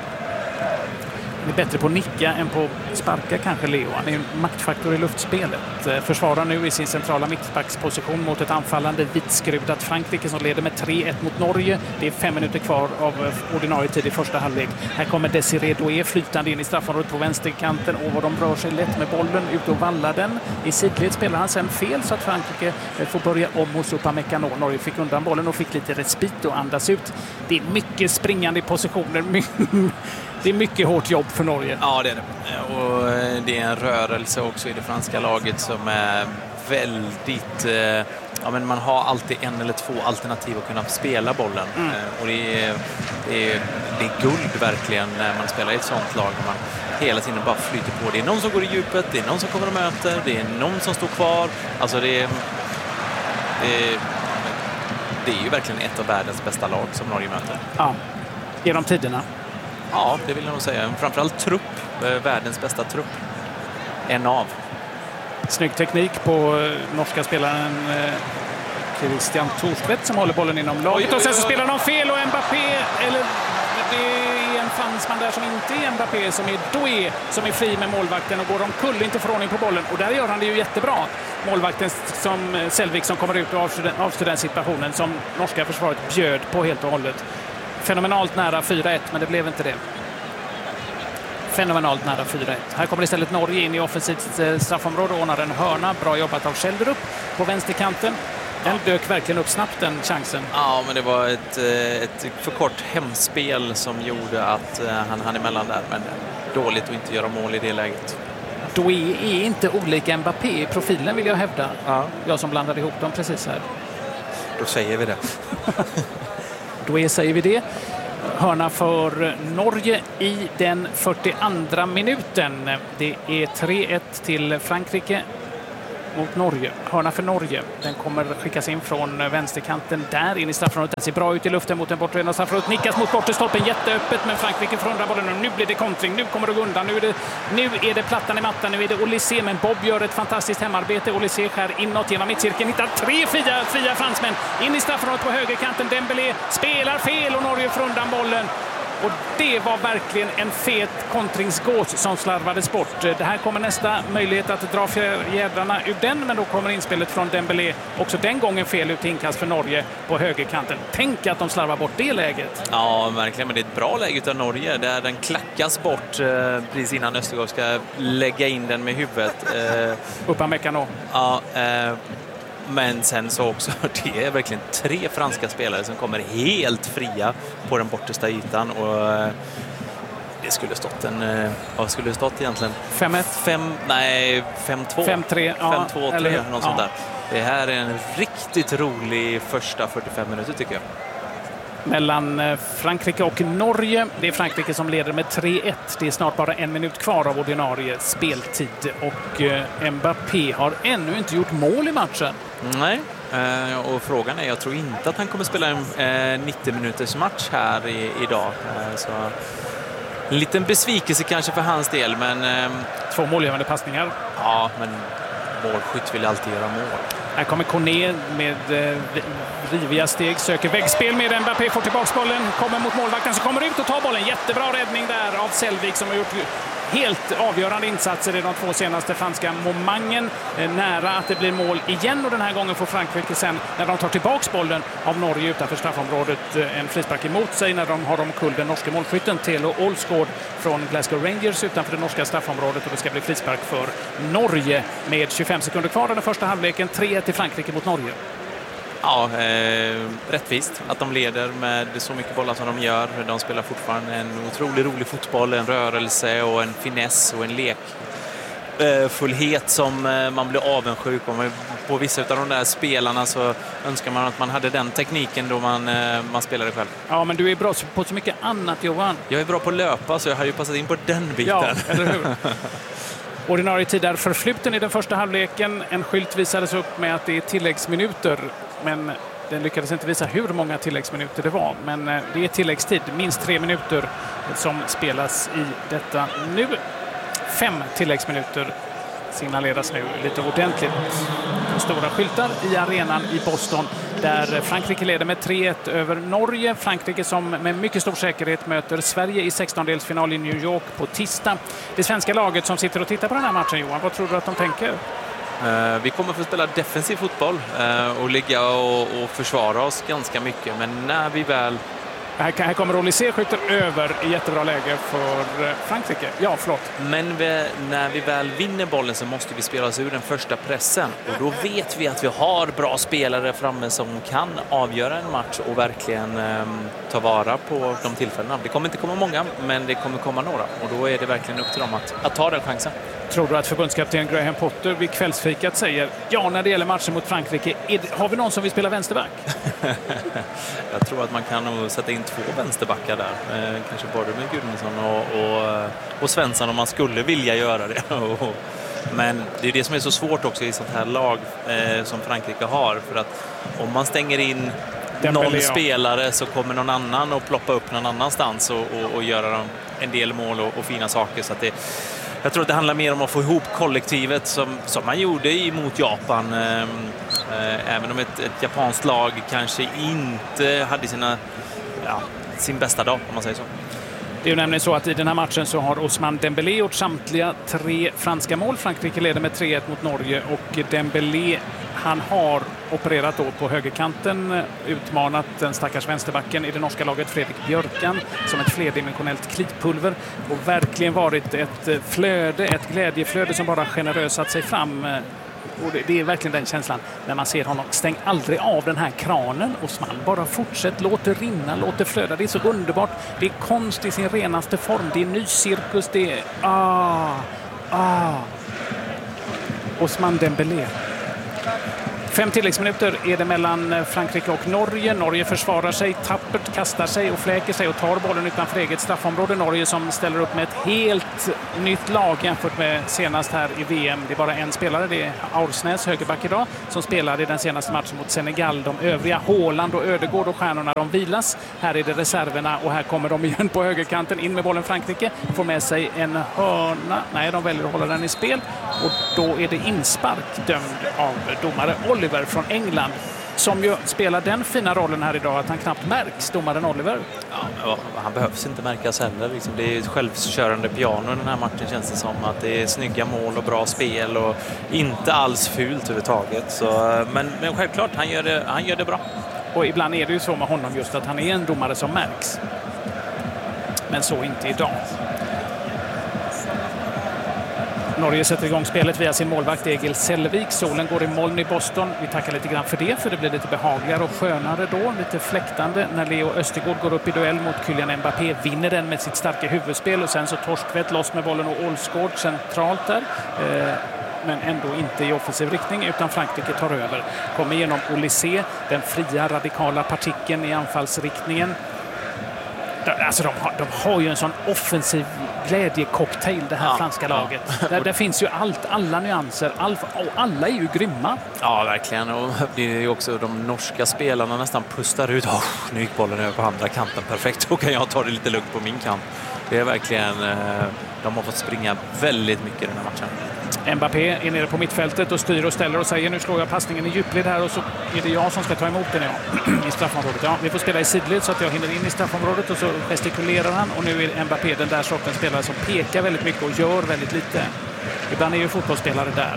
Han är bättre på att nicka än på att sparka kanske, Leo. Han är en maktfaktor i luftspelet. Försvarar nu i sin centrala mittbacksposition mot ett anfallande vitskrudat Frankrike som leder med 3-1 mot Norge. Det är 5 minuter kvar av ordinarie tid i första halvlek. Här kommer Desiré Doué flytande in i straffområdet på vänsterkanten, och de rör sig lätt med bollen ut och vallar den. I sidled spelar han sen fel så att Frankrike får börja om hos Upamecano. Norge fick undan bollen och fick lite respit och andas ut. Det är mycket springande i positioner. Det är mycket hårt jobb för Norge. Ja, det är det. Och det är en rörelse också i det franska laget som är väldigt... men man har alltid 1 eller 2 alternativ att kunna spela bollen. Och det är guld verkligen när man spelar i ett sånt lag. Man hela tiden bara flyter på. Det är någon som går i djupet, det är någon som kommer och möter, det är någon som står kvar. Alltså det är ju verkligen ett av världens bästa lag som Norge möter. Ja, genom tiderna. Ja, det vill jag nog säga. Framförallt trupp. Världens bästa trupp. En av. Snygg teknik på norska spelaren Christian Thorstvedt som håller bollen inom laget. Och sen så spelar de fel och Mbappé, eller det är en fransman där som inte är Mbappé, som är Doué, som är fri med målvakten och går omkull, inte får ordning på bollen. Och där gör han det ju jättebra. Målvakten som Selvik som kommer ut och avstyr den situationen som norska försvaret bjöd på helt och hållet. Fenomenalt nära 4-1, men det blev inte det. Fenomenalt nära 4-1. Här kommer istället Norge in i offensivt straffområde och ordnar en hörna. Bra jobbat av Schjelderup på vänsterkanten. Den dök verkligen upp snabbt, den chansen. Ja, men det var ett för kort hemspel som gjorde att han hann emellan där. Men dåligt att inte göra mål i det läget. Doué är inte olika Mbappé i profilen, vill jag hävda. Ja. Jag som blandade ihop dem precis här. Då säger vi det. Doué säger vi det. Hörna för Norge i den 42:a minuten. Det är 3-1 till Frankrike mot Norge. Hörna för Norge. Den kommer skickas in från vänsterkanten där in i straffområdet. Den ser bra ut i luften mot den bortre delen av straffområdet. Nickas mot bortre stolpen jätteöppet, men Frankrike får undra bollen. Nu blir det kontring. Nu kommer det gå undan. Nu är det plattan i mattan. Nu är det Olysée, men Bob gör ett fantastiskt hemarbete. Olysée skär inåt genom mittcirkeln. Hittar 3 fria fransmän in i straffområdet på högerkanten. Dembélé spelar fel och Norge får undan bollen. Och det var verkligen en fet kontringsgås som slarvades bort. Det här kommer nästa möjlighet att dra fjädrarna ur den, men då kommer inspelet från Dembélé. Också den gången fel ut inkast för Norge på högerkanten. Tänk att de slarvar bort det läget. Ja, verkligen. Men det är ett bra läge av Norge där den klackas bort precis innan Östergaard ska lägga in den med huvudet. Upamecano. Ja, men sen så också, det är verkligen 3 franska spelare som kommer helt fria på den bortersta ytan. Och det skulle stått vad skulle det stått egentligen? 5-1? Nej, 5-2. 5-3, ja. 5-2-3, något sånt där. Det här är en riktigt rolig första 45 minuter tycker jag. Mellan Frankrike och Norge. Det är Frankrike som leder med 3-1. Det är snart bara 1 minut kvar av ordinarie speltid. Och Mbappé har ännu inte gjort mål i matchen. Nej, och frågan är, jag tror inte att han kommer spela en 90 minuters match här idag. Så en liten besvikelse kanske för hans del, men 2 målgivande passningar. Ja, men målskytt vill alltid göra mål. Här kommer Kone med riviga steg, söker väggspel med Mbappé, får tillbaka bollen, kommer mot målvakten, så kommer ut och tar bollen. Jättebra räddning där av Selvik som har gjort helt avgörande insatser i de 2 senaste franska momangen. Nära att det blir mål igen, och den här gången får Frankrike sen, när de tar tillbaka bollen av Norge utanför straffområdet, en frispark emot sig när de har omkull den norska målskytten Telo Olsgaard från Glasgow Rangers utanför det norska straffområdet, och det ska bli frispark för Norge med 25 sekunder kvar av den första halvleken. 3-1 till Frankrike mot Norge. Ja, rättvist att de leder med så mycket bollar som de gör. De spelar fortfarande en otroligt rolig fotboll, en rörelse och en finess och en lekfullhet som man blir avundsjuk om. På vissa av de där spelarna så önskar man att man hade den tekniken då man spelade själv. Ja, men du är bra på så mycket annat, Johan. Jag är bra på att löpa, så jag har ju passat in på den biten. Ja, eller hur? Ordinarie tid är förfluten i den första halvleken. En skylt visades upp med att det är tilläggsminuter, men den lyckades inte visa hur många tilläggsminuter det var. Men det är tilläggstid, minst 3 minuter som spelas i detta nu. 5 tilläggsminuter signaleras nu lite ordentligt. Stora skyltar i arenan i Boston där Frankrike leder med 3-1 över Norge. Frankrike som med mycket stor säkerhet möter Sverige i 16-delsfinal i New York på tisdag. Det svenska laget som sitter och tittar på den här matchen, Johan, vad tror du att de tänker? Vi kommer få spela defensiv fotboll och ligga och försvara oss ganska mycket, men när vi väl... Här kommer Olysée, skjuter över i jättebra läge för Frankrike. Ja, förlåt. Men när vi väl vinner bollen så måste vi spela oss ur den första pressen. Och då vet vi att vi har bra spelare framme som kan avgöra en match och verkligen ta vara på de tillfällena. Det kommer inte komma många, men det kommer komma några. Och då är det verkligen upp till dem att ta den chansen. Tror du att förbundskapten Graham Potter vid kvällsfikat säger, ja, när det gäller matchen mot Frankrike, har vi någon som vill spela vänsterback? Jag tror att man kan nog sätta in 2 vänsterbackar där. Kanske både med Gudmundsson och Svensson om man skulle vilja göra det. Men det är det som är så svårt också i sånt här lag som Frankrike har. För att om man stänger in någon spelare så kommer någon annan och ploppa upp någon annanstans och göra en del mål och fina saker. Så att jag tror att det handlar mer om att få ihop kollektivet som man gjorde mot Japan. Även om ett japanskt lag kanske inte hade sin bästa dag, om man säger så. Det är ju nämligen så att i den här matchen så har Ousmane Dembélé gjort samtliga 3 franska mål. Frankrike leder med 3-1 mot Norge och Dembélé, han har opererat då på högerkanten, utmanat den stackars vänsterbacken i det norska laget Fredrik Björkan som ett flerdimensionellt kritpulver och verkligen varit ett glädjeflöde som bara generösat sig fram. Och det är verkligen den känslan när man ser honom. Stäng aldrig av den här kranen, Ousmane. Bara fortsätt, låt det rinna, låt det flöda. Det är så underbart. Det är konst i sin renaste form. Det är ny cirkus. Det är Ousmane Dembélé. 5 tilläggsminuter är det mellan Frankrike och Norge. Norge försvarar sig, tappert kastar sig och fläker sig och tar bollen utanför eget straffområde. Norge som ställer upp med ett helt nytt lag jämfört med senast här i VM. Det är bara en spelare, det är Aursnäs, högerback idag, som spelade i den senaste matchen mot Senegal. De övriga, Haaland och Ödegård och stjärnorna, de vilas. Här är det reserverna och här kommer de igen på högerkanten. In med bollen Frankrike, får med sig en hörna. Nej, de väljer att hålla den i spel och då är det inspark dömd av domare Oliver från England, som ju spelar den fina rollen här idag att han knappt märks, domaren Oliver. Ja, han behövs inte märkas heller. Liksom, det är ett självkörande piano i den här matchen, känns det som. Att det är snygga mål och bra spel och inte alls fult överhuvudtaget. Så, men självklart, han gör det bra. Och ibland är det ju så med honom just att han är en domare som märks. Men så inte idag. Norge sätter igång spelet via sin målvakt Egil Selvik. Solen går i moln i Boston. Vi tackar lite grann för det, för det blir lite behagligare och skönare då. Lite fläktande när Leo Östergaard går upp i duell mot Kylian Mbappé. Vinner den med sitt starka huvudspel och sen så Torstvedt loss med bollen och Olsgaard centralt där. Men ändå inte i offensiv riktning utan Frankrike tar över. Kommer igenom Olysée, den fria radikala partikeln i anfallsriktningen. Alltså de har ju en sån offensiv glädjecocktail, det här franska laget. Där finns ju alla nyanser, och alla är ju grymma. Ja, verkligen. Och det är ju också de norska spelarna nästan pustar ut. Nu gick bollen över på andra kanten, perfekt. Då kan jag ta det lite lugnt på min kant. Det är verkligen, de har fått springa väldigt mycket i den här matchen. Mbappé är nere på mittfältet och styr och ställer och säger nu slår jag passningen i djupled här och så är det jag som ska ta emot den i straffområdet. Ja, vi får spela i sidled så att jag hinner in i straffområdet och så gestikulerar han och nu är Mbappé den där sortens spelare som pekar väldigt mycket och gör väldigt lite. Ibland är ju fotbollsspelare där.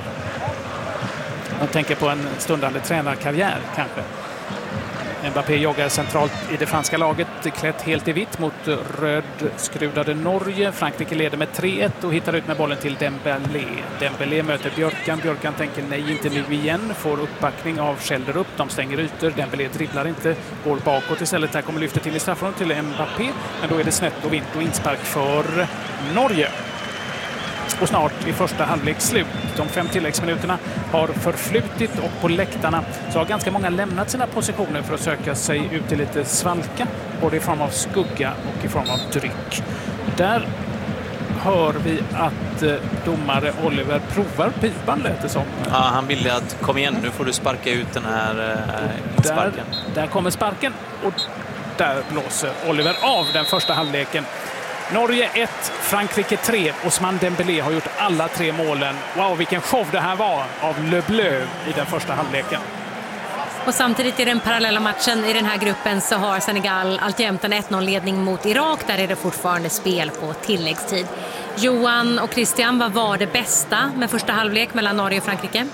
Man tänker på en stundande tränarkarriär kanske. Mbappé joggar centralt i det franska laget, klätt helt i vitt mot rödskrudade Norge. Frankrike leder med 3-1 och hittar ut med bollen till Dembélé. Dembélé möter Björkan. Björkan tänker nej, inte nu igen. Får uppbackning av Schelderup. De stänger ytor. Dembélé dribblar inte, går bakåt istället. Här kommer lyftet till i straffområdet till Mbappé. Men då är det snett och vint och inspark för Norge. Och snart i första halvlek slut. De 5 tilläggsminuterna har förflutit och på läktarna så har ganska många lämnat sina positioner för att söka sig ut till lite svalka, både i form av skugga och i form av dryck. Där hör vi att domare Oliver provar pipan, lät det som. Ja, han ville att kom igen, nu får du sparka ut den här sparken. Där kommer sparken och där blåser Oliver av den första halvleken. Norge 1, Frankrike 3. Ousmane Dembélé har gjort alla 3 målen. Wow, vilken show det här var av Le Bleu i den första halvleken. Och samtidigt i den parallella matchen i den här gruppen så har Senegal alltjämt en 1-0-ledning mot Irak. Där är det fortfarande spel på tilläggstid. Johan och Christian, vad var det bästa med första halvlek mellan Norge och Frankrike?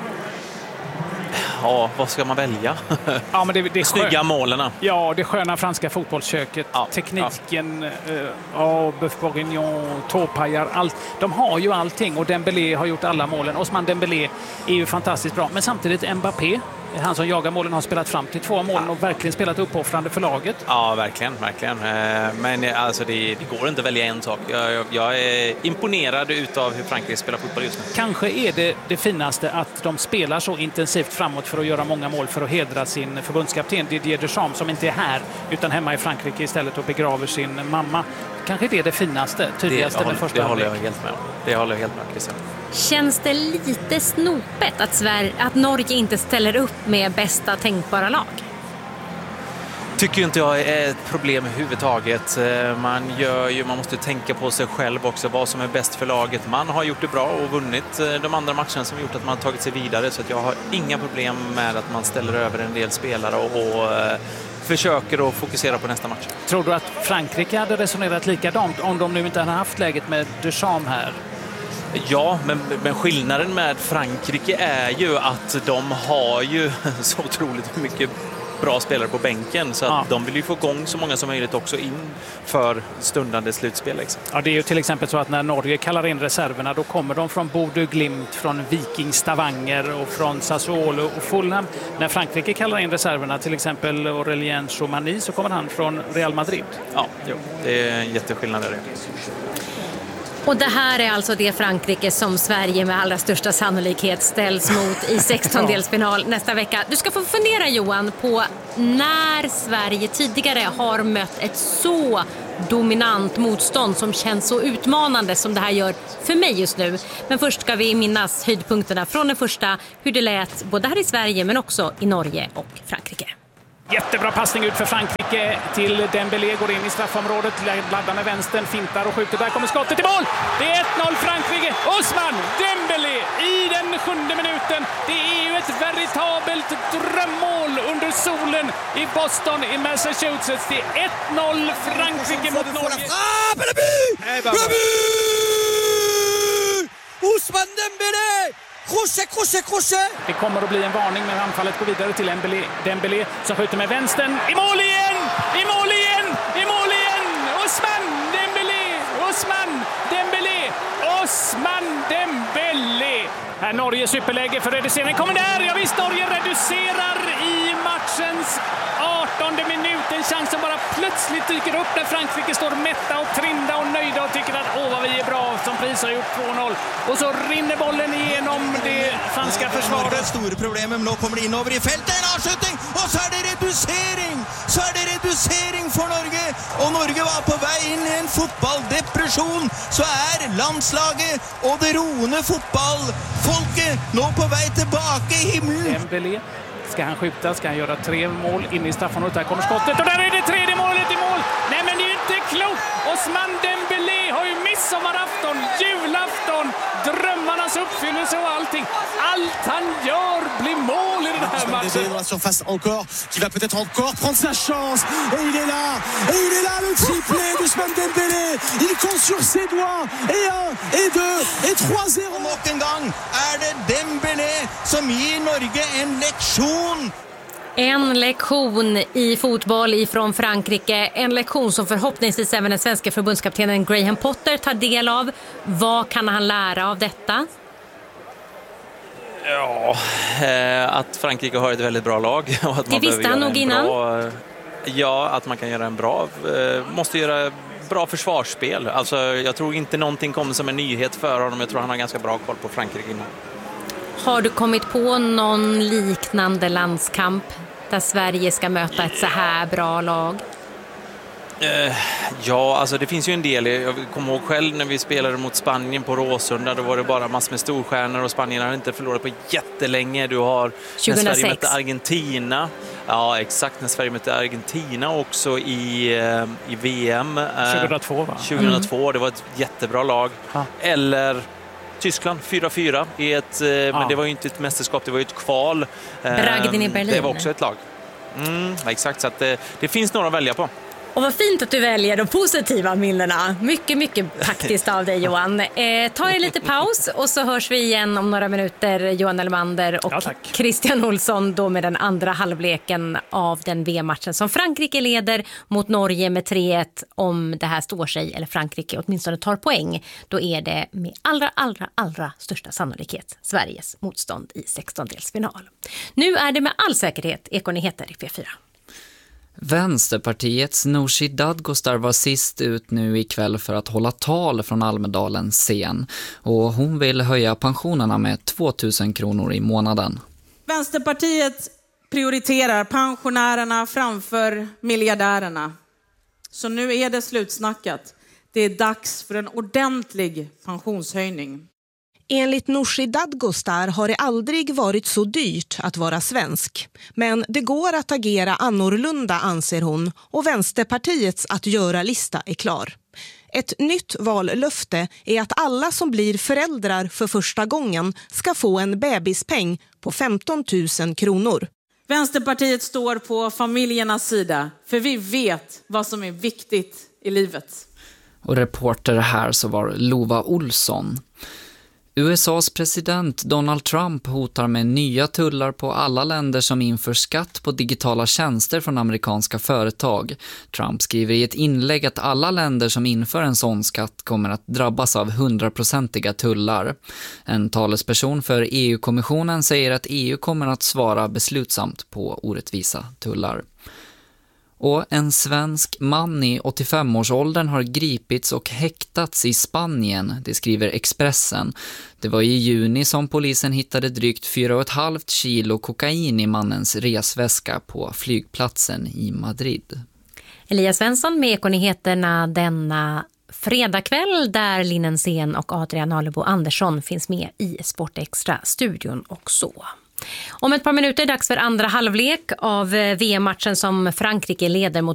Ja, vad ska man välja? Ja, men det snygga målen. Ja, det sköna franska fotbollsköket. Ja, tekniken, Boeuf Bourguignon, tåpajar, allt. De har ju allting och Dembélé har gjort alla målen. Ousmane Dembélé är ju fantastiskt bra. Men samtidigt Mbappé, han som jagar målen, har spelat fram till 2 mål och verkligen spelat uppoffrande för laget. Ja, verkligen. Men alltså, det går inte att välja en sak. Jag är imponerad utav hur Frankrike spelar fotboll just nu. Kanske är det finaste att de spelar så intensivt framåt för att göra många mål för att hedra sin förbundskapten Didier Deschamps, som inte är här utan hemma i Frankrike istället och begraver sin mamma. Kanske det är det finaste, tydligaste med första halvlek. Det håller jag helt med, Christian. Känns det lite snopet att Norge inte ställer upp med bästa tänkbara lag? tycker inte jag är ett problem överhuvudtaget. Man måste tänka på sig själv också, vad som är bäst för laget. Man har gjort det bra och vunnit de andra matcherna som gjort att man har tagit sig vidare. Så att jag har inga problem med att man ställer över en del spelare och försöker att fokusera på nästa match. Tror du att Frankrike hade resonerat likadant om de nu inte hade haft läget med Deschamps här? Ja, men skillnaden med Frankrike är ju att de har ju så otroligt mycket bra spelare på bänken, så att de vill ju få igång så många som möjligt också in för stundande slutspel. Liksom. Ja, det är ju till exempel så att när Norge kallar in reserverna, då kommer de från Bodø Glimt, från Viking Stavanger och från Sassuolo och Fulham. När Frankrike kallar in reserverna, till exempel Aurélien Tchouameni, så kommer han från Real Madrid. Ja, det är en jätteskillnad där. Och det här är alltså det Frankrike som Sverige med allra största sannolikhet ställs mot i 16-delsfinal nästa vecka. Du ska få fundera, Johan, på när Sverige tidigare har mött ett så dominant motstånd som känns så utmanande som det här gör för mig just nu. Men först ska vi minnas höjdpunkterna från den första, hur det lät både här i Sverige men också i Norge och Frankrike. Jättebra passning ut för Frankrike till Dembélé, går in i straffområdet, laddar med vänstern, fintar och skjuter. Där kommer skottet i mål! Det är 1-0 Frankrike. Ousmane Dembélé i den 7:e minuten. Det är ju ett veritabelt drömmål under solen i Boston i Massachusetts. Det är 1-0 Frankrike mot Norge. Ousmane Dembélé! Crochet! Det kommer att bli en varning, men anfallet går vidare till Dembélé som skjuter med vänstern. I mål igen! Ousmane Dembélé! Här Norge superläge för reducering. Kommer där! Ja visst, Norge reducerar i matchens 18:e minut. En chans som bara plötsligt dyker upp när Frankrike står mätta och trinda och nöjda och tycker att vad vi är bra, som pris har gjort 2-0. Och så rinner bollen igenom det franska försvaret. Stora problem, men nu kommer det in över i fältet, en avskjutning och så är det reducering för Norge. Och Norge var på väg in i en fotbolldepression. Så är landslaget och det roende fotbollfolket nu på väg tillbaka i himlen. Dembélé. Ska han skjuta? Ska han göra 3 mål in i straffområdet? Där kommer skottet och där är det 3:e målet i mål! Nej, men det är ju inte klokt! Ousmane Dembélé har ju midsommarafton, julafton, drömmarnas uppfyllelse och allting. Allt han gör blir mål i den här matchen. Dans la surface encore, qui va peut-être encore prendre sa chance. Et il est là, le triplé d'Ousmane Dembélé. Il compte sur ses doigts. Et 1, et 2, et 3-0. Nok en gang är det Dembélé som ger Norge en lektion. En lektion i fotboll ifrån Frankrike. En lektion som förhoppningsvis även den svenska förbundskaptenen Graham Potter tar del av. Vad kan han lära av detta? Ja, att Frankrike har ett väldigt bra lag. Och att det visste han nog innan. Att man kan göra måste göra bra försvarsspel. Alltså, jag tror inte någonting kommer som en nyhet för honom. Jag tror han har ganska bra koll på Frankrike innan. Har du kommit på någon liknande landskamp där Sverige ska möta ett så här bra lag? Ja, alltså det finns ju en del. Jag kommer ihåg själv när vi spelade mot Spanien på Råsunda. Då var det bara massor med storstjärnor och Spanien har inte förlorat på jättelänge. Du har 2006. När Sverige mötte Argentina. Ja, exakt. När Sverige mötte Argentina också i VM. 2002, va? 2002, det var ett jättebra lag. Eller Tyskland 4-4 i ett, men det var ju inte ett mästerskap, det var ju ett kval. Bragden i Berlin. Det var också ett lag. Exakt, så att det finns några att välja på. Och vad fint att du väljer de positiva minnena. Mycket, mycket taktiskt av dig, Johan. Ta en lite paus och så hörs vi igen om några minuter, Johan Elmander och Christian Olsson, då med den andra halvleken av den VM-matchen som Frankrike leder mot Norge med 3-1. Om det här står sig, eller Frankrike åtminstone tar poäng, då är det med allra största sannolikhet Sveriges motstånd i 16-delsfinal. Nu är det med all säkerhet Ekonyheter i P4. Vänsterpartiets Nooshi Dadgostar var sist ut nu ikväll för att hålla tal från Almedalens scen. Och hon vill höja pensionerna med 2 000 kronor i månaden. Vänsterpartiet prioriterar pensionärerna framför miljardärerna. Så nu är det slutsnackat. Det är dags för en ordentlig pensionshöjning. Enligt Nooshi Dadgostar har det aldrig varit så dyrt att vara svensk. Men det går att agera annorlunda, anser hon, och Vänsterpartiets att göra-lista är klar. Ett nytt vallöfte är att alla som blir föräldrar för första gången ska få en bebispeng på 15 000 kronor. Vänsterpartiet står på familjernas sida, för vi vet vad som är viktigt i livet. Och reporter här så var Lova Olsson. USAs president Donald Trump hotar med nya tullar på alla länder som inför skatt på digitala tjänster från amerikanska företag. Trump skriver i ett inlägg att alla länder som inför en sån skatt kommer att drabbas av 100-procentiga tullar. En talesperson för EU-kommissionen säger att EU kommer att svara beslutsamt på orättvisa tullar. Och en svensk man i 85-årsåldern har gripits och häktats i Spanien, det skriver Expressen. Det var i juni som polisen hittade drygt 4,5 kilo kokain i mannens resväska på flygplatsen i Madrid. Elias Svensson med Ekonyheterna denna fredagkväll där Linnen Sen och Adrian Alebo Andersson finns med i Sportextra-studion och så. Om ett par minuter är det dags för andra halvlek av VM-matchen som Frankrike leder mot